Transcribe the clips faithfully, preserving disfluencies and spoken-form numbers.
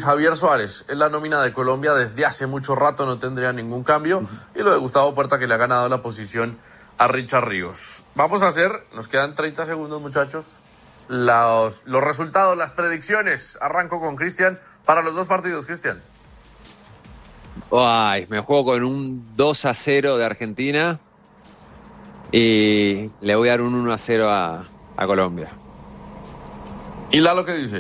Javier Suárez es la nómina de Colombia desde hace mucho rato, no tendría ningún cambio. Uh-huh. Y lo de Gustavo Puerta, que le ha ganado la posición a Richard Ríos. Vamos a hacer, nos quedan treinta segundos, muchachos, los, los resultados, las predicciones. Arranco con Cristian para los dos partidos, Cristian. Ay, me juego con un dos a cero de Argentina y le voy a dar un uno a cero a, a Colombia. ¿Y Lalo qué dice?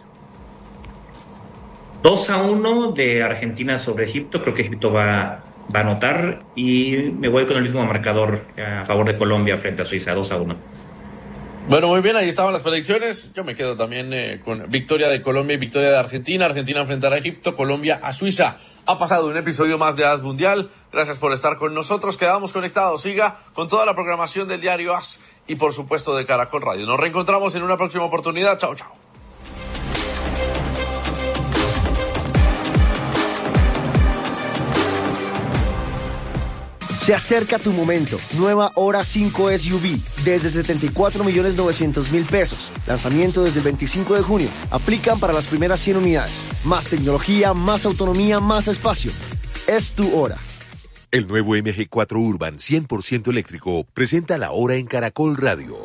dos a uno de Argentina sobre Egipto. Creo que Egipto va, va a anotar y me voy con el mismo marcador a favor de Colombia frente a Suiza, dos a uno. Bueno, muy bien, ahí estaban las predicciones. Yo me quedo también eh, con victoria de Colombia y victoria de Argentina. Argentina enfrentará a Egipto, Colombia a Suiza. Ha pasado un episodio más de A S Mundial. Gracias por estar con nosotros. Quedamos conectados. Siga con toda la programación del diario A S y por supuesto de Caracol Radio. Nos reencontramos en una próxima oportunidad. Chao, chao. Se acerca tu momento. Nueva Hora cinco S U V desde setenta y cuatro millones novecientos mil pesos. Lanzamiento desde el veinticinco de junio. Aplican para las primeras cien unidades. Más tecnología, más autonomía, más espacio. Es tu hora. El nuevo M G cuatro Urban cien por ciento eléctrico presenta la hora en Caracol Radio.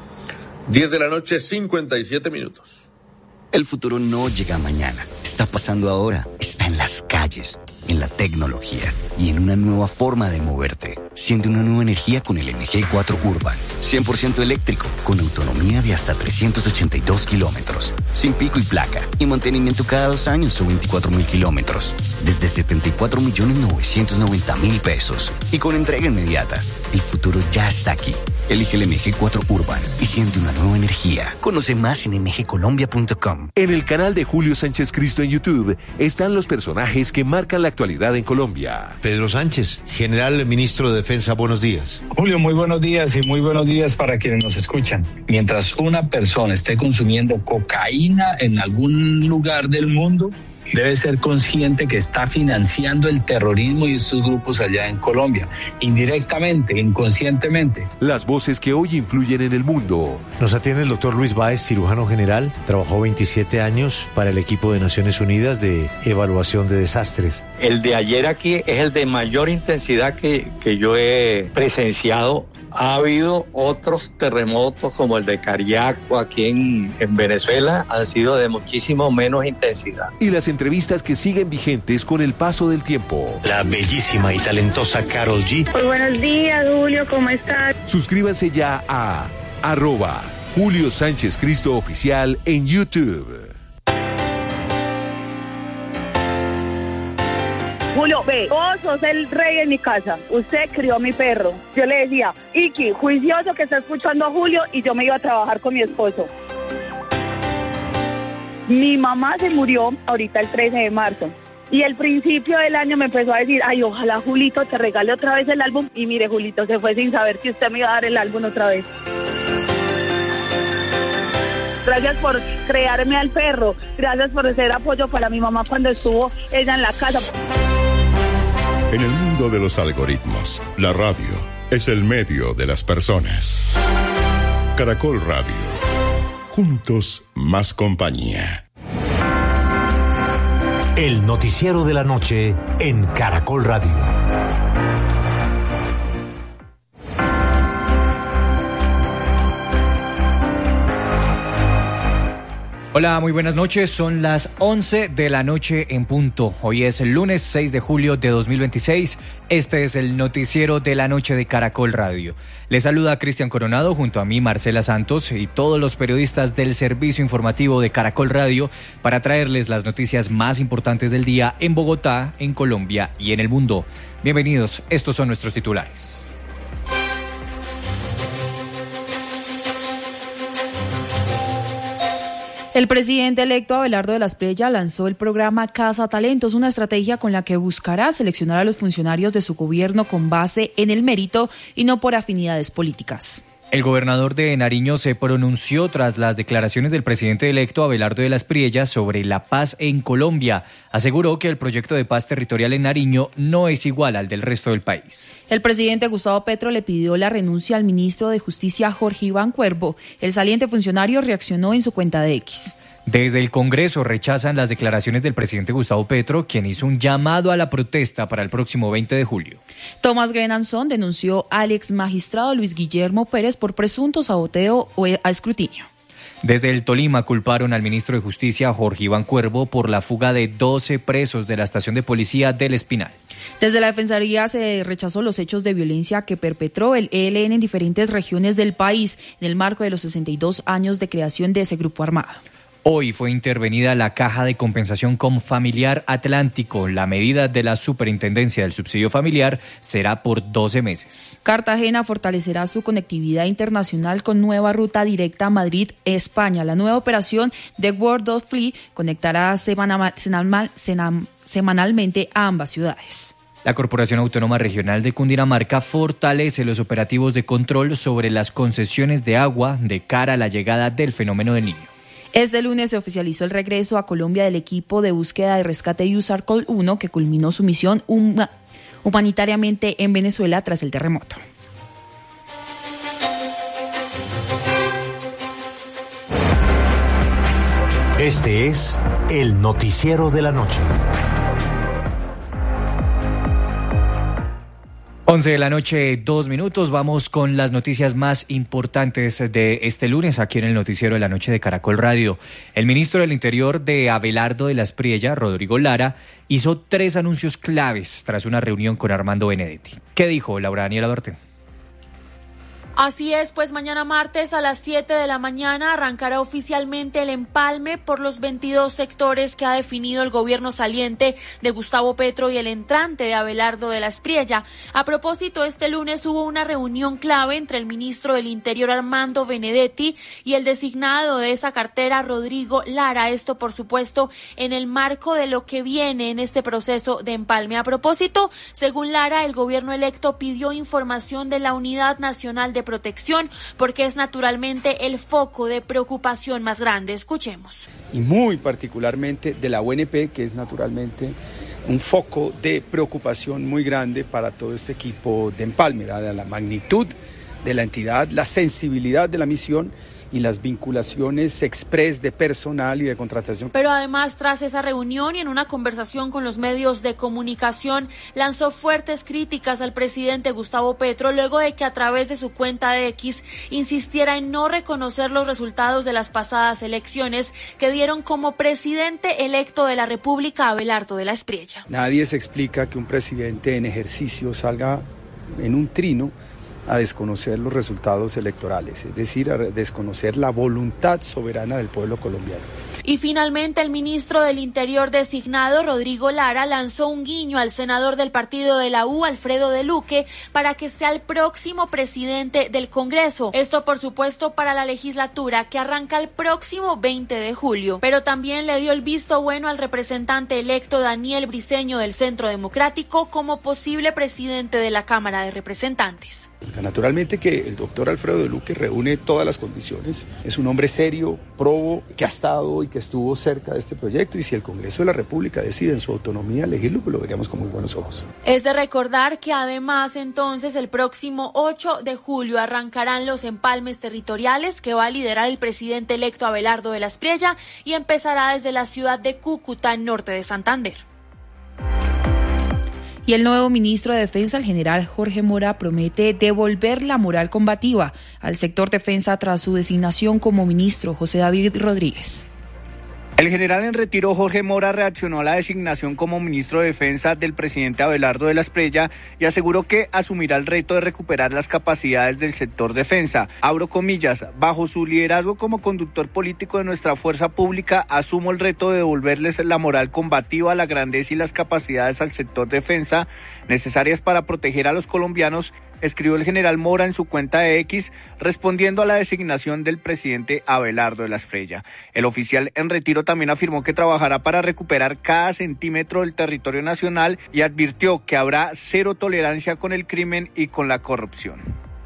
diez de la noche, cincuenta y siete minutos. El futuro no llega mañana. Está pasando ahora. Está en las calles, en la tecnología y en una nueva forma de moverte. Siente una nueva energía con el M G cuatro Urban. cien por ciento eléctrico, con autonomía de hasta trescientos ochenta y dos kilómetros. Sin pico y placa. Y mantenimiento cada dos años o veinticuatro mil kilómetros. Desde setenta y cuatro millones novecientos noventa mil pesos. Y con entrega inmediata. El futuro ya está aquí. Elige el M G cuatro Urban y siente una nueva energía. Conoce más en m g colombia punto com. En el canal de Julio Sánchez Cristo en YouTube están los personajes que marcan la actualidad en Colombia. Pedro Sánchez, general ministro de Defensa, buenos días. Julio, muy buenos días y muy buenos días para quienes nos escuchan. Mientras una persona esté consumiendo cocaína en algún lugar del mundo, debe ser consciente que está financiando el terrorismo y estos grupos allá en Colombia, indirectamente, inconscientemente. Las voces que hoy influyen en el mundo. Nos atiende el doctor Luis Báez, cirujano general. Trabajó veintisiete años para el equipo de Naciones Unidas de evaluación de desastres. El de ayer aquí es el de mayor intensidad que, que yo he presenciado. Ha habido otros terremotos como el de Cariaco aquí en, en Venezuela, han sido de muchísimo menos intensidad. Y las entrevistas que siguen vigentes con el paso del tiempo. La bellísima y talentosa Karol G. Muy buenos días, Julio, ¿cómo estás? Suscríbanse ya a arroba Julio Sánchez Cristo Oficial en YouTube. Julio, ve, vos sos el rey en mi casa. Usted crió a mi perro. Yo le decía, Iki, juicioso que está escuchando a Julio, y yo me iba a trabajar con mi esposo. Mi mamá se murió ahorita el trece de marzo. Y el principio del año me empezó a decir, ay, ojalá Julito te regale otra vez el álbum. Y mire, Julito se fue sin saber que usted me iba a dar el álbum otra vez. Gracias por crearme al perro. Gracias por ser apoyo para mi mamá cuando estuvo ella en la casa. En el mundo de los algoritmos, la radio es el medio de las personas. Caracol Radio. Juntos, más compañía. El noticiero de la noche en Caracol Radio. Hola, muy buenas noches. Son las once de la noche en punto. Hoy es el lunes seis de julio de dos mil veintiséis. Este es el noticiero de la noche de Caracol Radio. Les saluda Cristian Coronado, junto a mí Marcela Santos y todos los periodistas del servicio informativo de Caracol Radio para traerles las noticias más importantes del día en Bogotá, en Colombia y en el mundo. Bienvenidos, estos son nuestros titulares. El presidente electo Abelardo de la Espriella lanzó el programa Casa Talentos, una estrategia con la que buscará seleccionar a los funcionarios de su gobierno con base en el mérito y no por afinidades políticas. El gobernador de Nariño se pronunció tras las declaraciones del presidente electo Abelardo de la Espriella sobre la paz en Colombia. Aseguró que el proyecto de paz territorial en Nariño no es igual al del resto del país. El presidente Gustavo Petro le pidió la renuncia al ministro de Justicia Jorge Iván Cuervo. El saliente funcionario reaccionó en su cuenta de X. Desde el Congreso rechazan las declaraciones del presidente Gustavo Petro, quien hizo un llamado a la protesta para el próximo veinte de julio. Tomás Grenanson denunció al ex magistrado Luis Guillermo Pérez por presunto saboteo a escrutinio. Desde el Tolima culparon al ministro de Justicia, Jorge Iván Cuervo, por la fuga de doce presos de la estación de policía del Espinal. Desde la Defensoría se rechazó los hechos de violencia que perpetró el E L N en diferentes regiones del país en el marco de los sesenta y dos años de creación de ese grupo armado. Hoy fue intervenida la Caja de Compensación Confamiliar Atlántico. La medida de la Superintendencia del Subsidio Familiar será por doce meses. Cartagena fortalecerá su conectividad internacional con nueva ruta directa a Madrid, España. La nueva operación de World of Fleet conectará semanal, semanal, semanalmente a ambas ciudades. La Corporación Autónoma Regional de Cundinamarca fortalece los operativos de control sobre las concesiones de agua de cara a la llegada del fenómeno del Niño. Este lunes se oficializó el regreso a Colombia del equipo de búsqueda y rescate USARCOL uno, que culminó su misión huma- humanitariamente en Venezuela tras el terremoto. Este es el noticiero de la noche. once de la noche, dos minutos. Vamos con las noticias más importantes de este lunes aquí en el noticiero de la noche de Caracol Radio. El ministro del Interior de Abelardo de la Espriella, Rodrigo Lara, hizo tres anuncios claves tras una reunión con Armando Benedetti. ¿Qué dijo Laura Daniela Duarte? Así es, pues mañana martes a las siete de la mañana arrancará oficialmente el empalme por los veintidós sectores que ha definido el gobierno saliente de Gustavo Petro y el entrante de Abelardo de la Espriella. A propósito, este lunes hubo una reunión clave entre el ministro del Interior Armando Benedetti y el designado de esa cartera Rodrigo Lara. Esto, por supuesto, en el marco de lo que viene en este proceso de empalme. A propósito, según Lara, el gobierno electo pidió información de la Unidad Nacional de Protección porque es naturalmente el foco de preocupación más grande. Escuchemos. Y muy particularmente de la U N P, que es naturalmente un foco de preocupación muy grande para todo este equipo de empalme, dada la magnitud de la entidad, la sensibilidad de la misión y las vinculaciones express de personal y de contratación. Pero además, tras esa reunión y en una conversación con los medios de comunicación, lanzó fuertes críticas al presidente Gustavo Petro luego de que a través de su cuenta de X insistiera en no reconocer los resultados de las pasadas elecciones que dieron como presidente electo de la República a Abelardo de la Espriella. Nadie se explica que un presidente en ejercicio salga en un trino a desconocer los resultados electorales, es decir, a desconocer la voluntad soberana del pueblo colombiano. Y finalmente el ministro del Interior designado, Rodrigo Lara, lanzó un guiño al senador del partido de la U, Alfredo de Luque, para que sea el próximo presidente del Congreso. Esto, por supuesto, para la legislatura que arranca el próximo veinte de julio. Pero también le dio el visto bueno al representante electo Daniel Briceño del Centro Democrático como posible presidente de la Cámara de Representantes. Naturalmente que el doctor Alfredo de Luque reúne todas las condiciones. Es un hombre serio, probo, que ha estado y que estuvo cerca de este proyecto, y si el Congreso de la República decide en su autonomía elegirlo, pues lo veríamos con muy buenos ojos. Es de recordar que además entonces el próximo ocho de julio arrancarán los empalmes territoriales que va a liderar el presidente electo Abelardo de la Espriella y empezará desde la ciudad de Cúcuta, norte de Santander. Y el nuevo ministro de Defensa, el general Jorge Mora, promete devolver la moral combativa al sector defensa tras su designación como ministro. José David Rodríguez. El general en retiro Jorge Mora reaccionó a la designación como ministro de Defensa del presidente Abelardo de la Espriella y aseguró que asumirá el reto de recuperar las capacidades del sector defensa. Abro comillas, bajo su liderazgo como conductor político de nuestra fuerza pública, asumo el reto de devolverles la moral combativa, la grandeza y las capacidades al sector defensa necesarias para proteger a los colombianos, escribió el general Mora en su cuenta de X, respondiendo a la designación del presidente Abelardo de la Espriella. El oficial en retiro también afirmó que trabajará para recuperar cada centímetro del territorio nacional y advirtió que habrá cero tolerancia con el crimen y con la corrupción.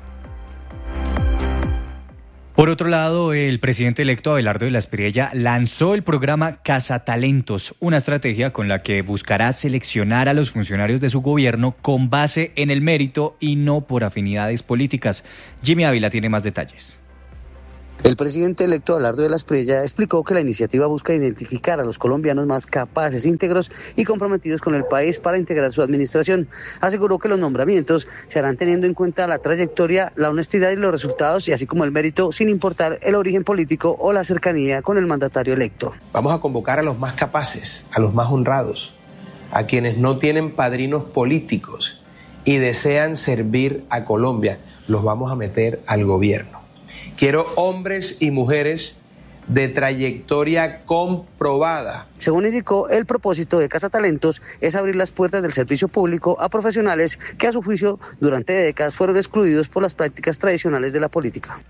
Por otro lado, el presidente electo Abelardo de la Espriella lanzó el programa Cazatalentos, una estrategia con la que buscará seleccionar a los funcionarios de su gobierno con base en el mérito y no por afinidades políticas. Jimmy Ávila tiene más detalles. El presidente electo Abelardo de la Espriella explicó que la iniciativa busca identificar a los colombianos más capaces, íntegros y comprometidos con el país para integrar su administración. Aseguró que los nombramientos se harán teniendo en cuenta la trayectoria, la honestidad y los resultados, y así como el mérito, sin importar el origen político o la cercanía con el mandatario electo. Vamos a convocar a los más capaces, a los más honrados, a quienes no tienen padrinos políticos y desean servir a Colombia. Los vamos a meter al gobierno. Quiero hombres y mujeres de trayectoria comprobada. Según indicó, el propósito de Cazatalentos es abrir las puertas del servicio público a profesionales que a su juicio durante décadas fueron excluidos por las prácticas tradicionales de la política.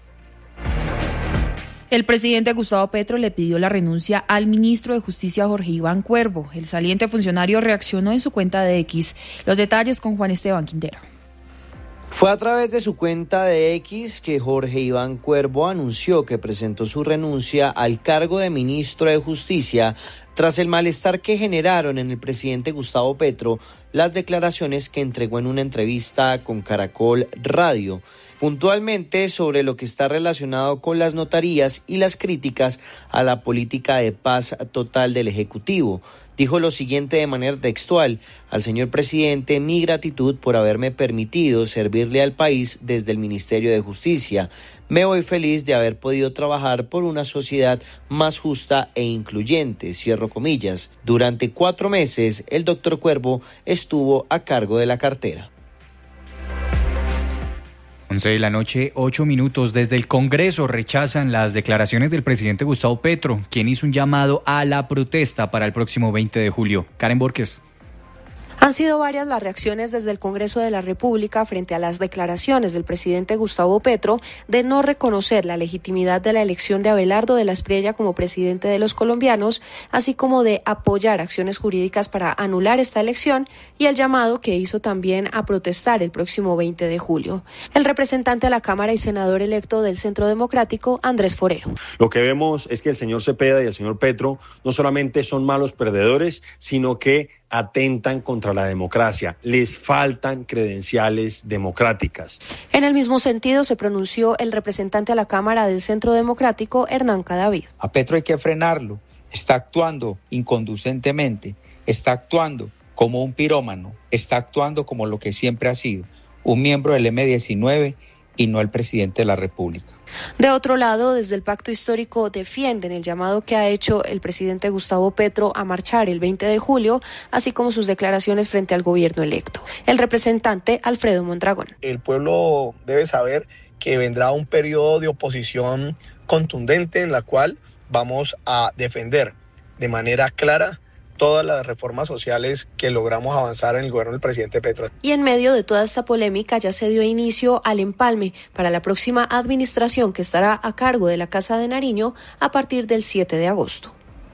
El presidente Gustavo Petro le pidió la renuncia al ministro de Justicia Jorge Iván Cuervo. El saliente funcionario reaccionó en su cuenta de X. Los detalles con Juan Esteban Quintero. Fue a través de su cuenta de X que Jorge Iván Cuervo anunció que presentó su renuncia al cargo de ministro de Justicia tras el malestar que generaron en el presidente Gustavo Petro las declaraciones que entregó en una entrevista con Caracol Radio, puntualmente sobre lo que está relacionado con las notarías y las críticas a la política de paz total del Ejecutivo. Dijo lo siguiente de manera textual: al señor presidente, mi gratitud por haberme permitido servirle al país desde el Ministerio de Justicia. Me voy feliz de haber podido trabajar por una sociedad más justa e incluyente, cierro comillas. Durante cuatro meses, el doctor Cuervo estuvo a cargo de la cartera. once de la noche, ocho minutos. Desde el Congreso rechazan las declaraciones del presidente Gustavo Petro, quien hizo un llamado a la protesta para el próximo veinte de julio. Karen Borges. Han sido varias las reacciones desde el Congreso de la República frente a las declaraciones del presidente Gustavo Petro de no reconocer la legitimidad de la elección de Abelardo de la Espriella como presidente de los colombianos, así como de apoyar acciones jurídicas para anular esta elección, y el llamado que hizo también a protestar el próximo veinte de julio. El representante a la Cámara y senador electo del Centro Democrático, Andrés Forero. Lo que vemos es que el señor Cepeda y el señor Petro no solamente son malos perdedores, sino que atentan contra la democracia. Les faltan credenciales democráticas. En el mismo sentido se pronunció el representante a la Cámara del Centro Democrático, Hernán Cadavid. A Petro hay que frenarlo. Está actuando inconducentemente, está actuando como un pirómano, está actuando como lo que siempre ha sido, un miembro del eme diecinueve y no el presidente de la República. De otro lado, desde el Pacto Histórico defienden el llamado que ha hecho el presidente Gustavo Petro a marchar el veinte de julio, así como sus declaraciones frente al gobierno electo. El representante Alfredo Mondragón. El pueblo debe saber que vendrá un periodo de oposición contundente en la cual vamos a defender de manera clara todas las reformas sociales que logramos avanzar en el gobierno del presidente Petro. Y en medio de toda esta polémica ya se dio inicio al empalme para la próxima administración que estará a cargo de la Casa de Nariño a partir del siete de agosto.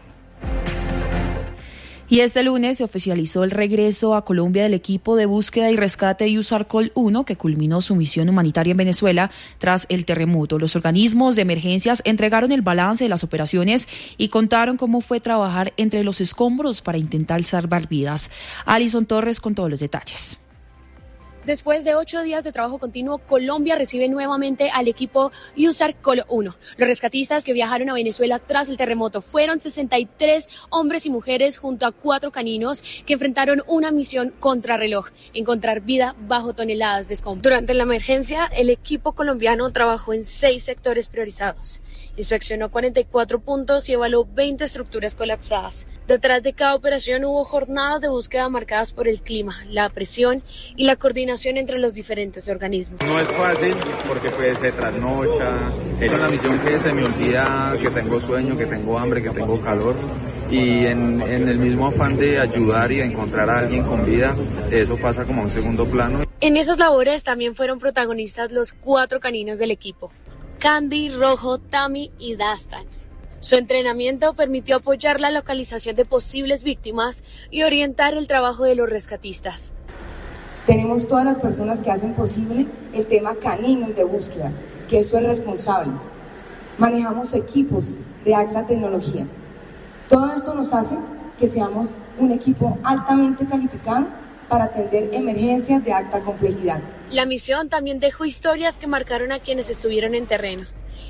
Y este lunes se oficializó el regreso a Colombia del equipo de búsqueda y rescate USARCOL uno, que culminó su misión humanitaria en Venezuela tras el terremoto. Los organismos de emergencias entregaron el balance de las operaciones y contaron cómo fue trabajar entre los escombros para intentar salvar vidas. Alison Torres con todos los detalles. Después de ocho días de trabajo continuo, Colombia recibe nuevamente al equipo USARCOL uno. Los rescatistas que viajaron a Venezuela tras el terremoto fueron sesenta y tres hombres y mujeres junto a cuatro caninos que enfrentaron una misión contrarreloj, encontrar vida bajo toneladas de escombros. Durante la emergencia, el equipo colombiano trabajó en seis sectores priorizados. Inspeccionó cuarenta y cuatro puntos y evaluó veinte estructuras colapsadas. Detrás de cada operación hubo jornadas de búsqueda marcadas por el clima, la presión y la coordinación entre los diferentes organismos. No es fácil porque pues se trasnocha, es una misión que se me olvida que tengo sueño, que tengo hambre, que tengo calor, y en, en el mismo afán de ayudar y de encontrar a alguien con vida, eso pasa como a un segundo plano. En esas labores también fueron protagonistas los cuatro caninos del equipo: Candy, Rojo, Tami y Dastan. Su entrenamiento permitió apoyar la localización de posibles víctimas y orientar el trabajo de los rescatistas. Tenemos todas las personas que hacen posible el tema canino y de búsqueda, que eso es responsable. Manejamos equipos de alta tecnología. Todo esto nos hace que seamos un equipo altamente calificado para atender emergencias de alta complejidad. La misión también dejó historias que marcaron a quienes estuvieron en terreno.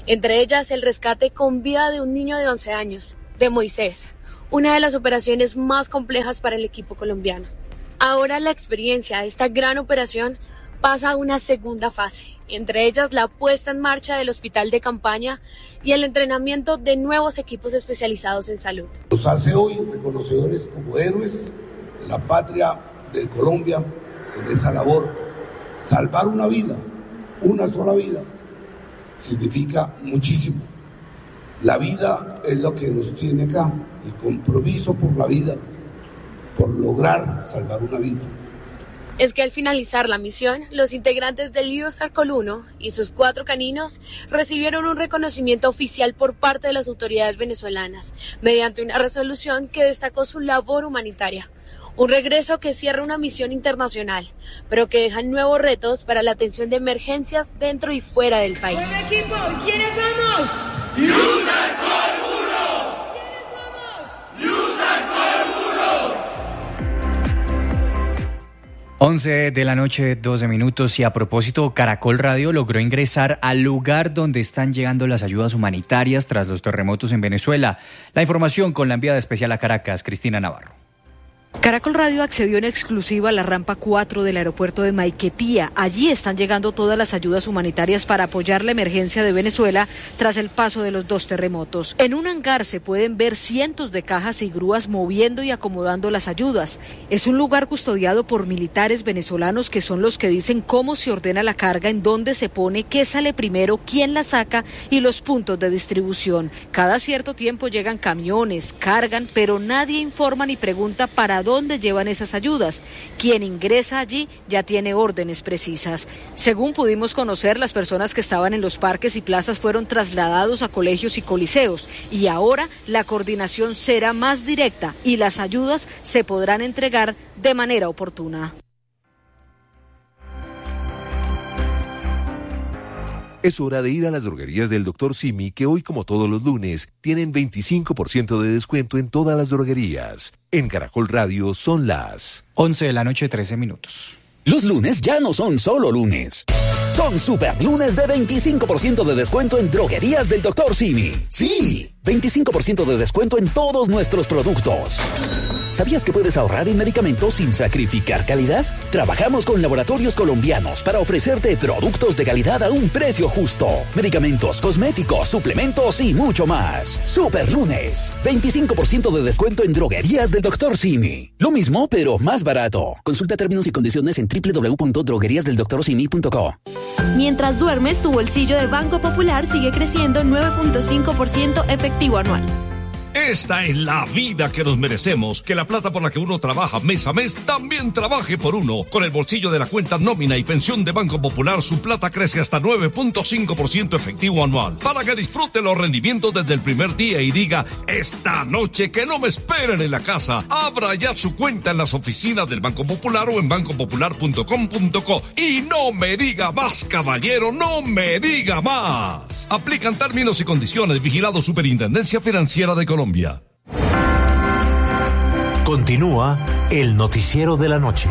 entre ellas el rescate con vida de un niño de once años, de Moisés, una de las operaciones más complejas para el equipo colombiano. Ahora la experiencia de esta gran operación pasa a una segunda fase, entre ellas la puesta en marcha del hospital de campaña y el entrenamiento de nuevos equipos especializados en salud. Nos hace hoy reconocedores como héroes de la patria de Colombia en esa labor. Salvar una vida, una sola vida, significa muchísimo. La vida es lo que nos tiene acá, el compromiso por la vida, por lograr salvar una vida. Es que al finalizar la misión, los integrantes del U S A R Col uno y sus cuatro caninos recibieron un reconocimiento oficial por parte de las autoridades venezolanas, mediante una resolución que destacó su labor humanitaria. Un regreso que cierra una misión internacional, pero que deja nuevos retos para la atención de emergencias dentro y fuera del país. ¡Buen equipo! ¿Quiénes vamos? U S A R Col uno. ¿Quiénes vamos? U S A R Col uno. once de la noche, doce minutos, y a propósito, Caracol Radio logró ingresar al lugar donde están llegando las ayudas humanitarias tras los terremotos en Venezuela. La información con la enviada especial a Caracas, Cristina Navarro. Caracol Radio accedió en exclusiva a la rampa cuatro del aeropuerto de Maiquetía. Allí están llegando todas las ayudas humanitarias para apoyar la emergencia de Venezuela tras el paso de los dos terremotos. En un hangar se pueden ver cientos de cajas y grúas moviendo y acomodando las ayudas. Es un lugar custodiado por militares venezolanos que son los que dicen cómo se ordena la carga, en dónde se pone, qué sale primero, quién la saca y los puntos de distribución. Cada cierto tiempo llegan camiones, cargan, pero nadie informa ni pregunta para dónde llevan esas ayudas. Quien ingresa allí ya tiene órdenes precisas. Según pudimos conocer, las personas que estaban en los parques y plazas fueron trasladados a colegios y coliseos, y ahora la coordinación será más directa y las ayudas se podrán entregar de manera oportuna. Es hora de ir a las droguerías del doctor Simi, que hoy, como todos los lunes, tienen veinticinco por ciento de descuento en todas las droguerías. En Caracol Radio son las once de la noche, trece minutos. Los lunes ya no son solo lunes. Son super lunes de veinticinco por ciento de descuento en droguerías del doctor Simi. ¡Sí! veinticinco por ciento de descuento en todos nuestros productos. ¿Sabías que puedes ahorrar en medicamentos sin sacrificar calidad? Trabajamos con laboratorios colombianos para ofrecerte productos de calidad a un precio justo. Medicamentos, cosméticos, suplementos y mucho más. Super lunes. veinticinco por ciento de descuento en droguerías del doctor Simi. Lo mismo, pero más barato. Consulta términos y condiciones en doble u doble u doble u punto droguerías del doctor simi punto co. Mientras duermes, tu bolsillo de Banco Popular sigue creciendo nueve punto cinco por ciento efectivo anual. Esta es la vida que nos merecemos, que la plata por la que uno trabaja mes a mes también trabaje por uno. Con el bolsillo de la cuenta nómina y pensión de Banco Popular, su plata crece hasta nueve punto cinco por ciento efectivo anual, para que disfrute los rendimientos desde el primer día y diga: esta noche que no me esperen en la casa. Abra ya su cuenta en las oficinas del Banco Popular o en banco popular punto com punto co. Y no me diga más, caballero, no me diga más. Aplican términos y condiciones. Vigilado Superintendencia Financiera de Colombia. Continúa el noticiero de la noche.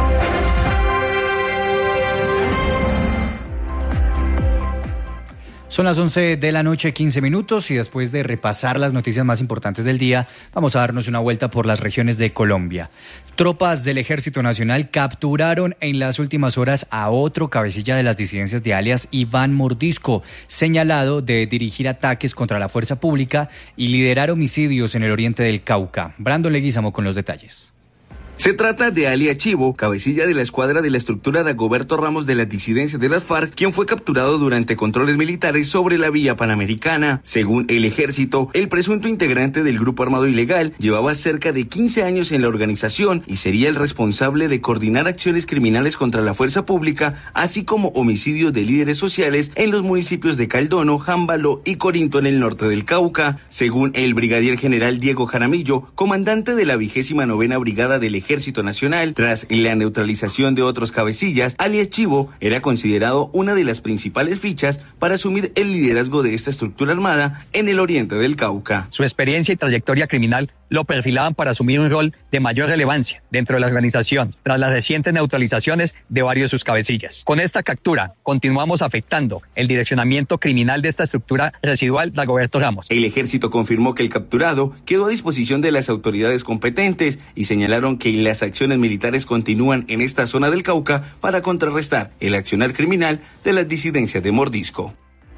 Son las once de la noche, quince minutos, y después de repasar las noticias más importantes del día, vamos a darnos una vuelta por las regiones de Colombia. Tropas del Ejército Nacional capturaron en las últimas horas a otro cabecilla de las disidencias de alias Iván Mordisco, señalado de dirigir ataques contra la fuerza pública y liderar homicidios en el oriente del Cauca. Brando Leguizamo con los detalles. Se trata de alias Chivo, cabecilla de la escuadra de la estructura de Dagoberto Ramos de las disidencias de las FARC, quien fue capturado durante controles militares sobre la vía panamericana. Según el ejército, el presunto integrante del grupo armado ilegal llevaba cerca de quince años en la organización y sería el responsable de coordinar acciones criminales contra la fuerza pública, así como homicidios de líderes sociales en los municipios de Caldono, Jámbalo y Corinto en el norte del Cauca. Según el brigadier general Diego Jaramillo, comandante de la vigésima novena brigada del ejército Ejército Nacional, tras la neutralización de otros cabecillas, alias Chivo era considerado una de las principales fichas para asumir el liderazgo de esta estructura armada en el oriente del Cauca. Su experiencia y trayectoria criminal lo perfilaban para asumir un rol de mayor relevancia dentro de la organización, tras las recientes neutralizaciones de varios de sus cabecillas. Con esta captura, continuamos afectando el direccionamiento criminal de esta estructura residual de Dagoberto Ramos. El ejército confirmó que el capturado quedó a disposición de las autoridades competentes y señalaron que las acciones militares continúan en esta zona del Cauca para contrarrestar el accionar criminal de las disidencias de Mordisco.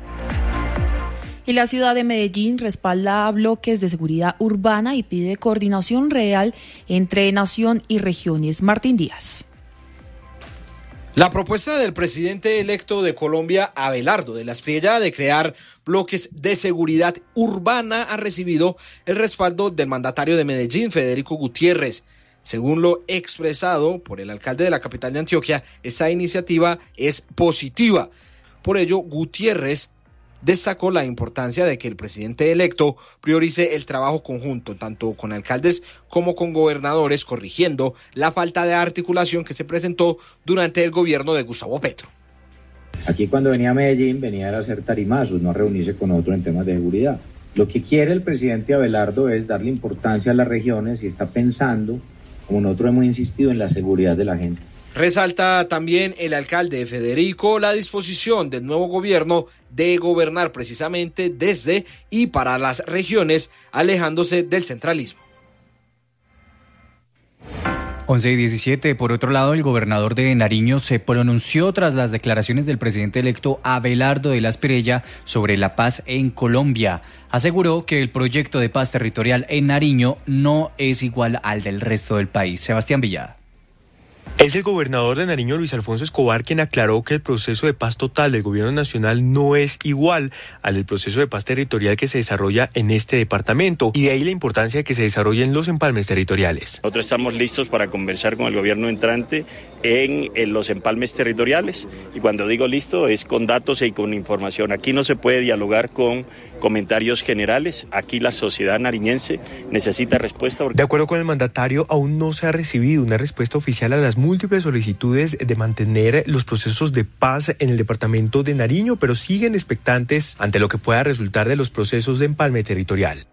Y la ciudad de Medellín respalda a bloques de seguridad urbana y pide coordinación real entre nación y regiones. Martín Díaz. La propuesta del presidente electo de Colombia, Abelardo de la Espriella, de crear bloques de seguridad urbana ha recibido el respaldo del mandatario de Medellín, Federico Gutiérrez. Según lo expresado por el alcalde de la capital de Antioquia, esta iniciativa es positiva. Por ello, Gutiérrez destacó la importancia de que el presidente electo priorice el trabajo conjunto, tanto con alcaldes como con gobernadores, corrigiendo la falta de articulación que se presentó durante el gobierno de Gustavo Petro. Aquí cuando venía a Medellín venía a hacer tarimazos, no a reunirse con otros en temas de seguridad. Lo que quiere el presidente Abelardo es darle importancia a las regiones y está pensando, como nosotros hemos insistido, en la seguridad de la gente. Resalta también el alcalde Federico la disposición del nuevo gobierno de gobernar precisamente desde y para las regiones, alejándose del centralismo. once y diecisiete. Por otro lado, el gobernador de Nariño se pronunció tras las declaraciones del presidente electo Abelardo de la Espriella sobre la paz en Colombia. Aseguró que el proyecto de paz territorial en Nariño no es igual al del resto del país. Sebastián Villada. Es el gobernador de Nariño, Luis Alfonso Escobar, quien aclaró que el proceso de paz total del gobierno nacional no es igual al del proceso de paz territorial que se desarrolla en este departamento, y de ahí la importancia de que se desarrollen los empalmes territoriales. Nosotros estamos listos para conversar con el gobierno entrante en, en los empalmes territoriales, y cuando digo listo es con datos y con información. Aquí no se puede dialogar con comentarios generales, aquí la sociedad nariñense necesita respuesta. De acuerdo con el mandatario, aún no se ha recibido una respuesta oficial a las múltiples solicitudes de mantener los procesos de paz en el departamento de Nariño, pero siguen expectantes ante lo que pueda resultar de los procesos de empalme territorial.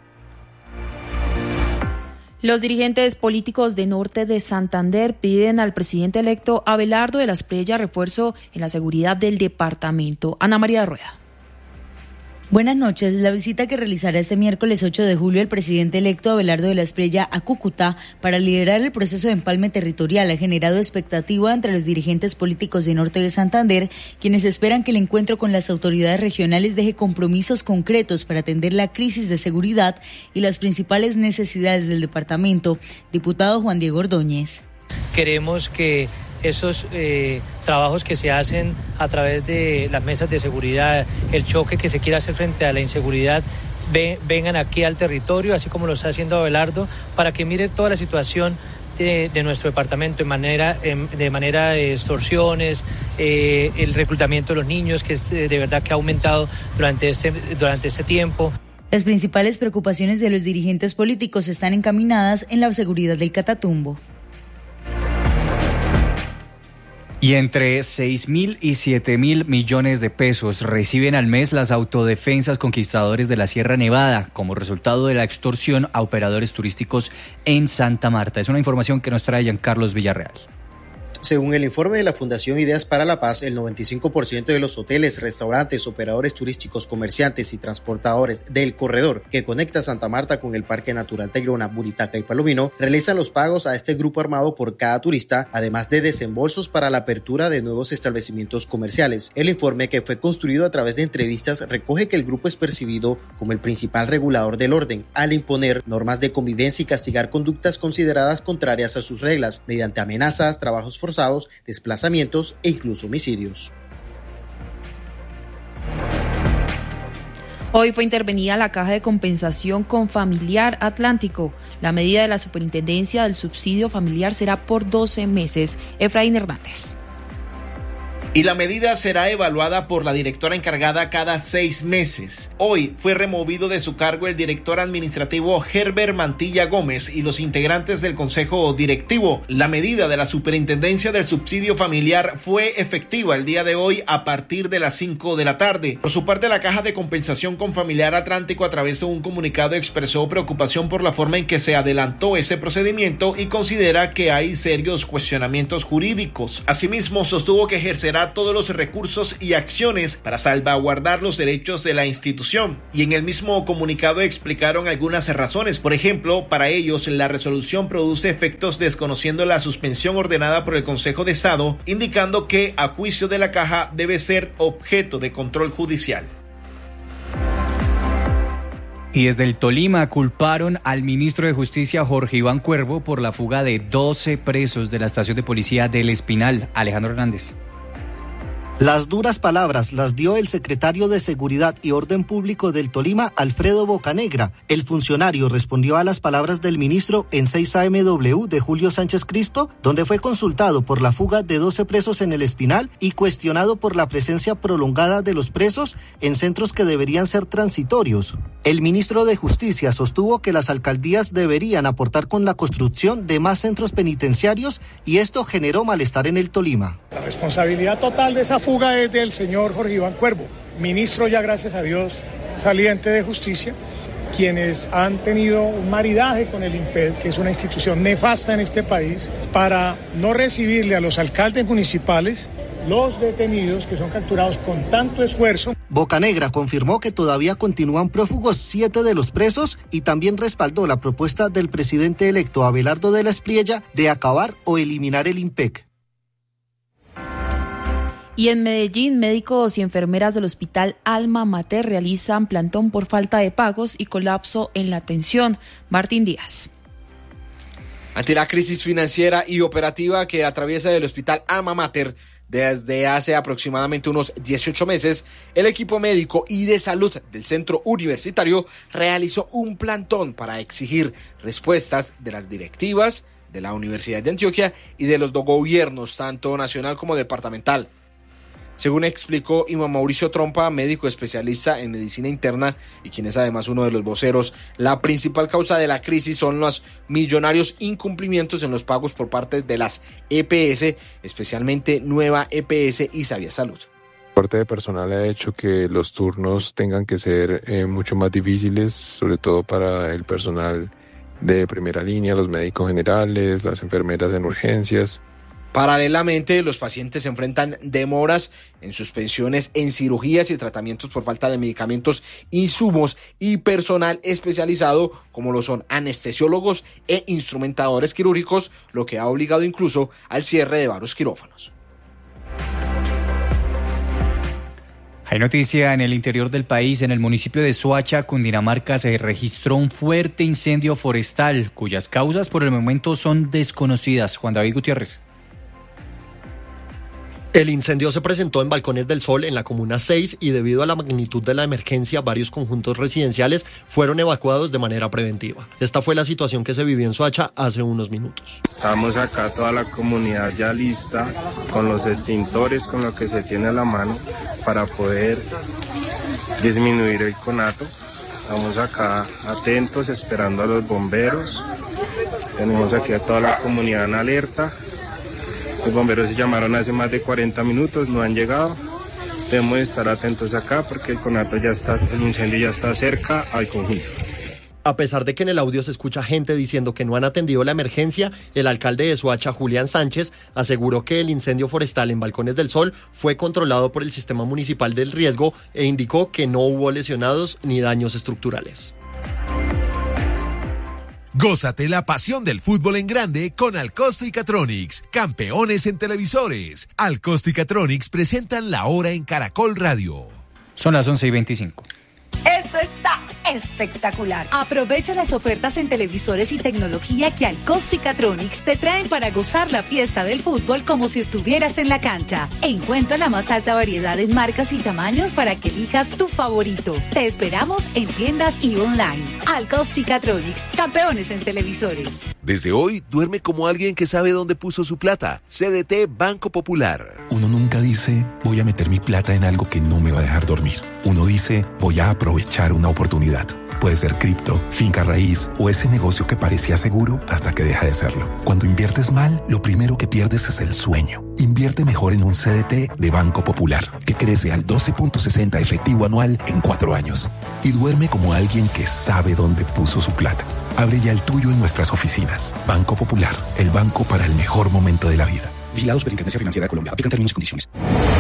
Los dirigentes políticos de Norte de Santander piden al presidente electo Abelardo de la Espriella refuerzo en la seguridad del departamento. Ana María Rueda. Buenas noches. La visita que realizará este miércoles ocho de julio el presidente electo Abelardo de la Espriella a Cúcuta para liderar el proceso de empalme territorial ha generado expectativa entre los dirigentes políticos de Norte de Santander, quienes esperan que el encuentro con las autoridades regionales deje compromisos concretos para atender la crisis de seguridad y las principales necesidades del departamento. Diputado Juan Diego Ordóñez. Queremos que esos eh, trabajos que se hacen a través de las mesas de seguridad, el choque que se quiere hacer frente a la inseguridad, ve, vengan aquí al territorio, así como lo está haciendo Abelardo, para que mire toda la situación de, de nuestro departamento de manera, de manera de extorsiones, eh, el reclutamiento de los niños, que es de verdad que ha aumentado durante este, durante este tiempo. Las principales preocupaciones de los dirigentes políticos están encaminadas en la seguridad del Catatumbo. Y entre seis mil y siete mil millones de pesos reciben al mes las autodefensas conquistadores de la Sierra Nevada como resultado de la extorsión a operadores turísticos en Santa Marta. Es una información que nos trae Giancarlos Villarreal. Según el informe de la Fundación Ideas para la Paz, el noventa y cinco por ciento de los hoteles, restaurantes, operadores turísticos, comerciantes y transportadores del corredor que conecta Santa Marta con el Parque Natural Tayrona, Buritaca y Palomino realizan los pagos a este grupo armado por cada turista, además de desembolsos para la apertura de nuevos establecimientos comerciales. El informe, que fue construido a través de entrevistas, recoge que el grupo es percibido como el principal regulador del orden al imponer normas de convivencia y castigar conductas consideradas contrarias a sus reglas mediante amenazas, trabajos forzados, forzados, desplazamientos e incluso homicidios. Hoy fue intervenida la Caja de Compensación Confamiliar Atlántico. La medida de la Superintendencia del Subsidio Familiar será por doce meses. Efraín Hernández. Y la medida será evaluada por la directora encargada cada seis meses. Hoy fue removido de su cargo el director administrativo Herbert Mantilla Gómez y los integrantes del consejo directivo. La medida de la superintendencia del subsidio familiar fue efectiva el día de hoy a partir de las cinco de la tarde. Por su parte, la Caja de Compensación Confamiliar Atlántico, a través de un comunicado, expresó preocupación por la forma en que se adelantó ese procedimiento y considera que hay serios cuestionamientos jurídicos. Asimismo, sostuvo que ejercerá todos los recursos y acciones para salvaguardar los derechos de la institución. Y en el mismo comunicado explicaron algunas razones. Por ejemplo, para ellos la resolución produce efectos desconociendo la suspensión ordenada por el Consejo de Estado, indicando que a juicio de la Caja debe ser objeto de control judicial. Y desde el Tolima culparon al ministro de Justicia Jorge Iván Cuervo por la fuga de doce presos de la estación de policía del Espinal. Alejandro Hernández. Las duras palabras las dio el secretario de Seguridad y Orden Público del Tolima, Alfredo Bocanegra. El funcionario respondió a las palabras del ministro en seis A M W de Julio Sánchez Cristo, donde fue consultado por la fuga de doce presos en el Espinal y cuestionado por la presencia prolongada de los presos en centros que deberían ser transitorios. El ministro de Justicia sostuvo que las alcaldías deberían aportar con la construcción de más centros penitenciarios y esto generó malestar en el Tolima. La responsabilidad total de esa fuga es del señor Jorge Iván Cuervo, ministro ya gracias a Dios saliente de Justicia, quienes han tenido un maridaje con el INPED, que es una institución nefasta en este país, para no recibirle a los alcaldes municipales los detenidos que son capturados con tanto esfuerzo. Bocanegra confirmó que todavía continúan prófugos siete de los presos y también respaldó la propuesta del presidente electo Abelardo de la Espriella de acabar o eliminar el INPEC. Y en Medellín, médicos y enfermeras del hospital Alma Mater realizan plantón por falta de pagos y colapso en la atención. Martín Díaz. Ante la crisis financiera y operativa que atraviesa el hospital Alma Mater desde hace aproximadamente unos dieciocho meses, el equipo médico y de salud del centro universitario realizó un plantón para exigir respuestas de las directivas de la Universidad de Antioquia y de los dos gobiernos, tanto nacional como departamental. Según explicó Iván Mauricio Trompa, médico especialista en medicina interna y quien es además uno de los voceros, la principal causa de la crisis son los millonarios incumplimientos en los pagos por parte de las E P S, especialmente Nueva E P S y Sabia Salud. Parte de personal ha hecho que los turnos tengan que ser eh, mucho más difíciles, sobre todo para el personal de primera línea, los médicos generales, las enfermeras en urgencias. Paralelamente, los pacientes se enfrentan demoras en suspensiones en cirugías y tratamientos por falta de medicamentos, insumos y personal especializado, como lo son anestesiólogos e instrumentadores quirúrgicos, lo que ha obligado incluso al cierre de varios quirófanos. Hay noticia en el interior del país. En el municipio de Soacha, Cundinamarca, se registró un fuerte incendio forestal, cuyas causas por el momento son desconocidas. Juan David Gutiérrez. El incendio se presentó en Balcones del Sol, en la Comuna seis, y debido a la magnitud de la emergencia, varios conjuntos residenciales fueron evacuados de manera preventiva. Esta fue la situación que se vivió en Soacha hace unos minutos. Estamos acá toda la comunidad ya lista, con los extintores, con lo que se tiene a la mano, para poder disminuir el conato. Estamos acá atentos, esperando a los bomberos. Tenemos aquí a toda la comunidad en alerta. Los bomberos se llamaron hace más de cuarenta minutos, no han llegado. Debemos estar atentos acá porque el conato ya está, el incendio ya está cerca al conjunto. A pesar de que en el audio se escucha gente diciendo que no han atendido la emergencia, el alcalde de Soacha, Julián Sánchez, aseguró que el incendio forestal en Balcones del Sol fue controlado por el Sistema Municipal del Riesgo e indicó que no hubo lesionados ni daños estructurales. Gózate la pasión del fútbol en grande con Alcosto y Catronics, campeones en televisores. Alcosto y Catronics presentan la hora en Caracol Radio. Son las once y veinticinco. Esto está espectacular. Aprovecha las ofertas en televisores y tecnología que Alcosto y Catronics te traen para gozar la fiesta del fútbol como si estuvieras en la cancha. Encuentra la más alta variedad en marcas y tamaños para que elijas tu favorito. Te esperamos en tiendas y online. Alcosto y Catronics, campeones en televisores. Desde hoy, duerme como alguien que sabe dónde puso su plata. C D T Banco Popular. Uno nunca dice, voy a meter mi plata en algo que no me va a dejar dormir. Uno dice, voy a aprovechar una oportunidad. Puede ser cripto, finca raíz o ese negocio que parecía seguro hasta que deja de serlo. Cuando inviertes mal, lo primero que pierdes es el sueño. Invierte mejor en un C D T de Banco Popular, que crece al doce punto sesenta efectivo anual en cuatro años. Y duerme como alguien que sabe dónde puso su plata. Abre ya el tuyo en nuestras oficinas. Banco Popular, el banco para el mejor momento de la vida. Vigilado Superintendencia Financiera de Colombia. Aplican términos y condiciones.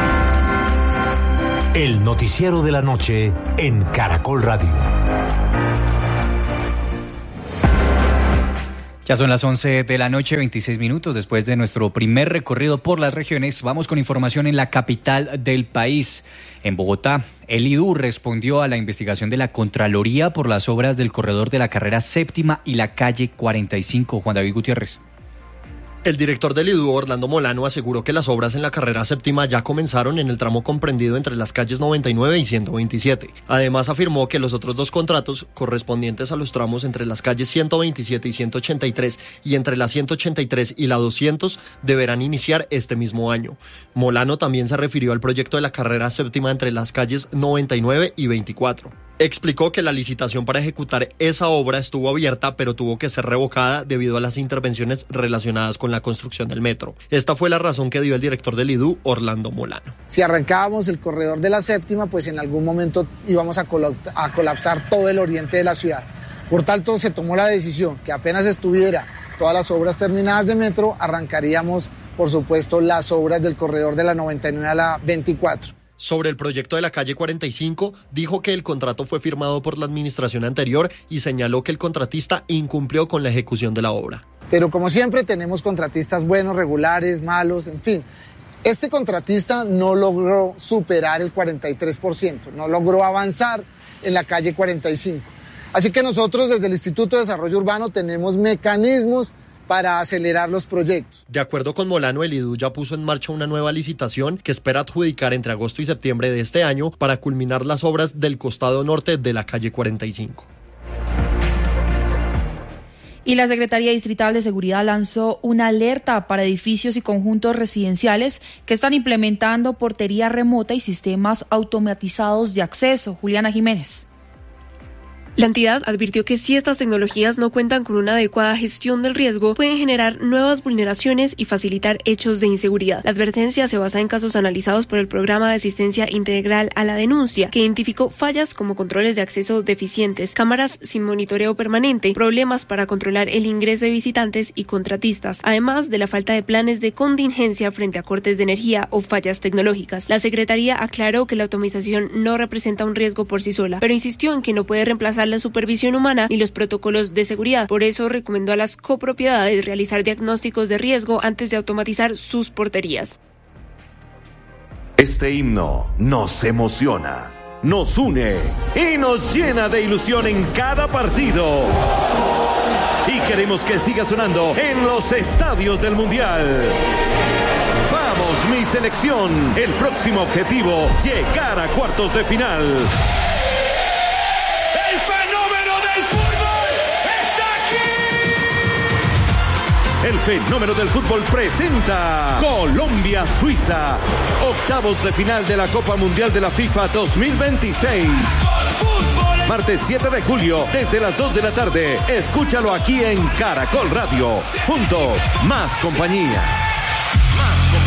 El noticiero de la noche en Caracol Radio. Ya son las once de la noche, veintiséis minutos. Después de nuestro primer recorrido por las regiones, vamos con información en la capital del país. En Bogotá, el I D U respondió a la investigación de la Contraloría por las obras del corredor de la carrera séptima y la calle cuarenta y cinco. Juan David Gutiérrez. El director del I D U, Orlando Molano, aseguró que las obras en la carrera séptima ya comenzaron en el tramo comprendido entre las calles noventa y nueve y ciento veintisiete. Además, afirmó que los otros dos contratos, correspondientes a los tramos entre las calles ciento veintisiete y ciento ochenta y tres y entre la ciento ochenta y tres y la doscientos, deberán iniciar este mismo año. Molano también se refirió al proyecto de la carrera séptima entre las calles noventa y nueve y veinticuatro. Explicó que la licitación para ejecutar esa obra estuvo abierta, pero tuvo que ser revocada debido a las intervenciones relacionadas con la construcción del metro. Esta fue la razón que dio el director del I D U, Orlando Molano. Si arrancábamos el corredor de la séptima, pues en algún momento íbamos a, colap- a colapsar todo el oriente de la ciudad. Por tanto, se tomó la decisión que apenas estuviera todas las obras terminadas de metro, arrancaríamos, por supuesto, las obras del corredor de la noventa y nueve a la veinticuatro. Sobre el proyecto de la calle cuarenta y cinco, dijo que el contrato fue firmado por la administración anterior y señaló que el contratista incumplió con la ejecución de la obra. Pero como siempre tenemos contratistas buenos, regulares, malos, en fin. Este contratista no logró superar el cuarenta y tres por ciento, no logró avanzar en la calle cuarenta y cinco. Así que nosotros desde el Instituto de Desarrollo Urbano tenemos mecanismos para acelerar los proyectos. De acuerdo con Molano, el I D U ya puso en marcha una nueva licitación que espera adjudicar entre agosto y septiembre de este año para culminar las obras del costado norte de la calle cuarenta y cinco. Y la Secretaría Distrital de Seguridad lanzó una alerta para edificios y conjuntos residenciales que están implementando portería remota y sistemas automatizados de acceso. Juliana Jiménez. La entidad advirtió que si estas tecnologías no cuentan con una adecuada gestión del riesgo, pueden generar nuevas vulneraciones y facilitar hechos de inseguridad. La advertencia se basa en casos analizados por el Programa de Asistencia Integral a la Denuncia, que identificó fallas como controles de acceso deficientes, cámaras sin monitoreo permanente, problemas para controlar el ingreso de visitantes y contratistas, además de la falta de planes de contingencia frente a cortes de energía o fallas tecnológicas. La Secretaría aclaró que la automatización no representa un riesgo por sí sola, pero insistió en que no puede reemplazar la supervisión humana ni los protocolos de seguridad. Por eso recomendó a las copropiedades realizar diagnósticos de riesgo antes de automatizar sus porterías. Este himno nos emociona, nos une y nos llena de ilusión en cada partido. Y queremos que siga sonando en los estadios del Mundial. Vamos, mi selección. El próximo objetivo, llegar a cuartos de final. El fenómeno del fútbol presenta Colombia-Suiza, octavos de final de la Copa Mundial de la FIFA dos mil veintiséis. Martes siete de julio, desde las dos de la tarde. Escúchalo aquí en Caracol Radio. Juntos, más compañía. Más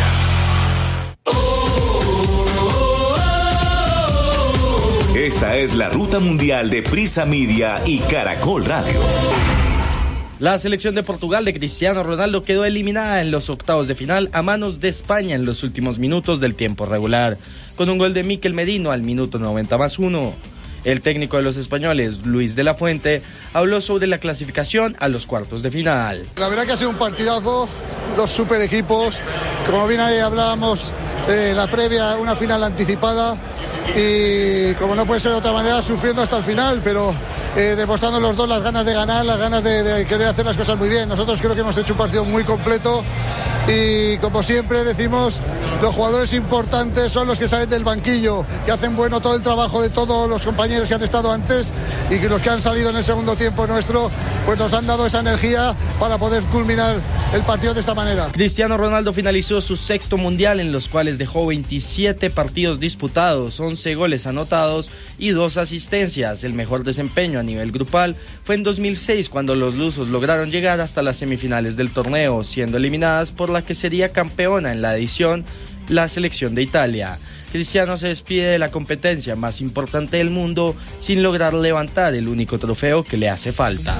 compañía. Esta es la ruta mundial de Prisa Media y Caracol Radio. La selección de Portugal de Cristiano Ronaldo quedó eliminada en los octavos de final a manos de España en los últimos minutos del tiempo regular, con un gol de Mikel Merino al minuto noventa más uno. El técnico de los españoles, Luis de la Fuente, habló sobre la clasificación a los cuartos de final. La verdad que ha sido un partidazo, dos super equipos, como bien ahí hablábamos, eh, la previa, una final anticipada y como no puede ser de otra manera, sufriendo hasta el final, pero eh, demostrando los dos las ganas de ganar, las ganas de, de querer hacer las cosas muy bien. Nosotros creo que hemos hecho un partido muy completo, y como siempre decimos, los jugadores importantes son los que salen del banquillo, que hacen bueno todo el trabajo de todos los compañeros que han estado antes y que los que han salido en el segundo tiempo nuestro, pues nos han dado esa energía para poder culminar el partido de esta manera. Cristiano Ronaldo finalizó su sexto mundial, en los cuales dejó veintisiete partidos disputados, once goles anotados y dos asistencias. El mejor desempeño a nivel grupal fue en dos mil seis, cuando los lusos lograron llegar hasta las semifinales del torneo, siendo eliminadas por la que sería campeona en la edición, la selección de Italia. Cristiano se despide de la competencia más importante del mundo sin lograr levantar el único trofeo que le hace falta.